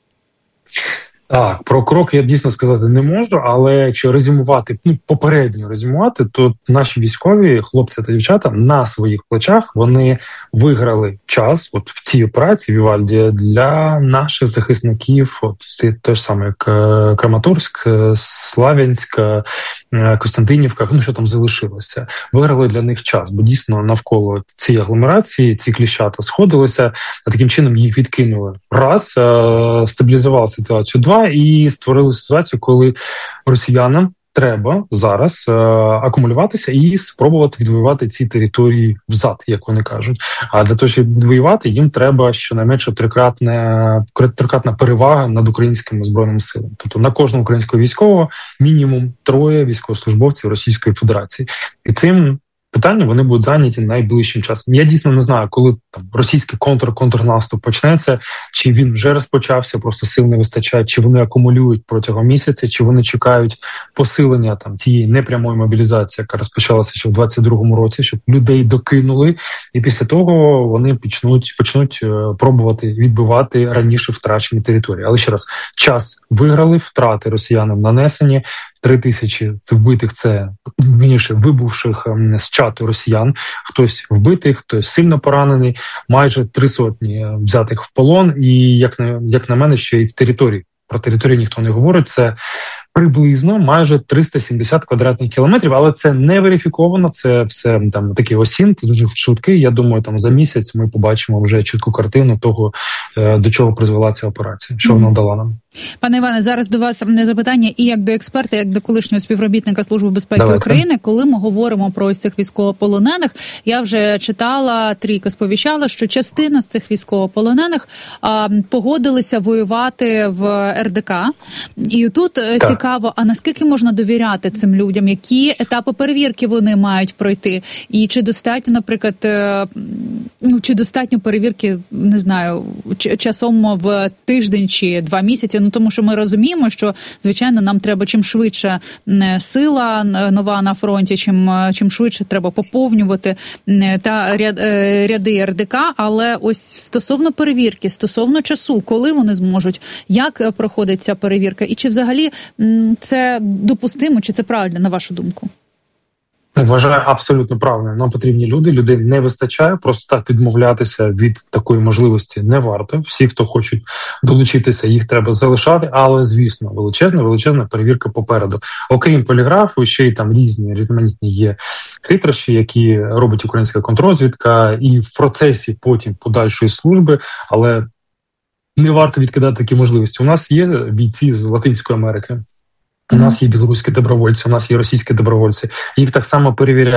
Так, про кроки я дійсно сказати не можу, але якщо резюмувати, ну, попередньо резюмувати, то наші військові, хлопці та дівчата, на своїх плечах, вони виграли час от в цій операції Вівальді для наших захисників, от те ж саме, як Краматорськ, Славянськ, Костянтинівка, ну що там залишилося. Виграли для них час, бо дійсно навколо цієї агломерації ці кліщата сходилися, а таким чином їх відкинули. Раз, стабілізували ситуацію, два, і створили ситуацію, коли росіянам треба зараз е, акумулюватися і спробувати відвоювати ці території взад, як вони кажуть. А для того, щоб відвоювати, їм треба щонайменше трикратна, трикратна перевага над українськими збройними силами. Тобто на кожного українського військового мінімум троє військовослужбовців Російської Федерації. І цим питання вони будуть зайняті найближчим часом. Я дійсно не знаю, коли там російський контр-контрнаступ почнеться, чи він вже розпочався, просто сил не вистачає, чи вони акумулюють протягом місяця, чи вони чекають посилення там тієї непрямої мобілізації, яка розпочалася ще в двадцять другому році, щоб людей докинули, і після того вони почнуть почнуть пробувати відбивати раніше втрачені території. Але ще раз, час виграли, втрати росіянам нанесені. Три тисячі це вбитих, це вірніше вибувших з чату росіян. Хтось вбитий, хтось сильно поранений, майже три сотні взятих в полон. І як на як на мене, ще й в території. Про територію ніхто не говорить. Це приблизно майже триста сімдесят квадратних кілометрів, але це не верифіковано. Це все там такий осінт, дуже швидкий. Я думаю, там за місяць ми побачимо вже чітку картину того, до чого призвела ця операція, що вона дала нам. Пане Іване, зараз до вас запитання і як до експерта, як до колишнього співробітника Служби безпеки Давайте. України. Коли ми говоримо про ось цих військовополонених, я вже читала, трійка сповіщала, що частина з цих військовополонених а, погодилися воювати в ер де ка. І тут так. цікаво, а наскільки можна довіряти цим людям? Які етапи перевірки вони мають пройти? І чи достатньо, наприклад, ну, чи достатньо перевірки, не знаю, часом в тиждень чи два місяці? Ну, тому що ми розуміємо, що, звичайно, нам треба чим швидше сила нова на фронті, чим, чим швидше треба поповнювати та ряд, ряди ер де ка, але ось стосовно перевірки, стосовно часу, коли вони зможуть, як проходить ця перевірка, і чи взагалі це допустимо, чи це правильно, на вашу думку? Вважаю абсолютно правильно. Нам потрібні люди, людей не вистачає, просто так відмовлятися від такої можливості не варто. Всі, хто хочуть долучитися, їх треба залишати, але, звісно, величезна, величезна перевірка попереду. Окрім поліграфу, ще й там різні, різноманітні є хитрощі, які робить українська контррозвідка, і в процесі потім подальшої служби, але не варто відкидати такі можливості. У нас є бійці з Латинської Америки, у нас є білоруські добровольці, у нас є російські добровольці. Їх так само перевіряють.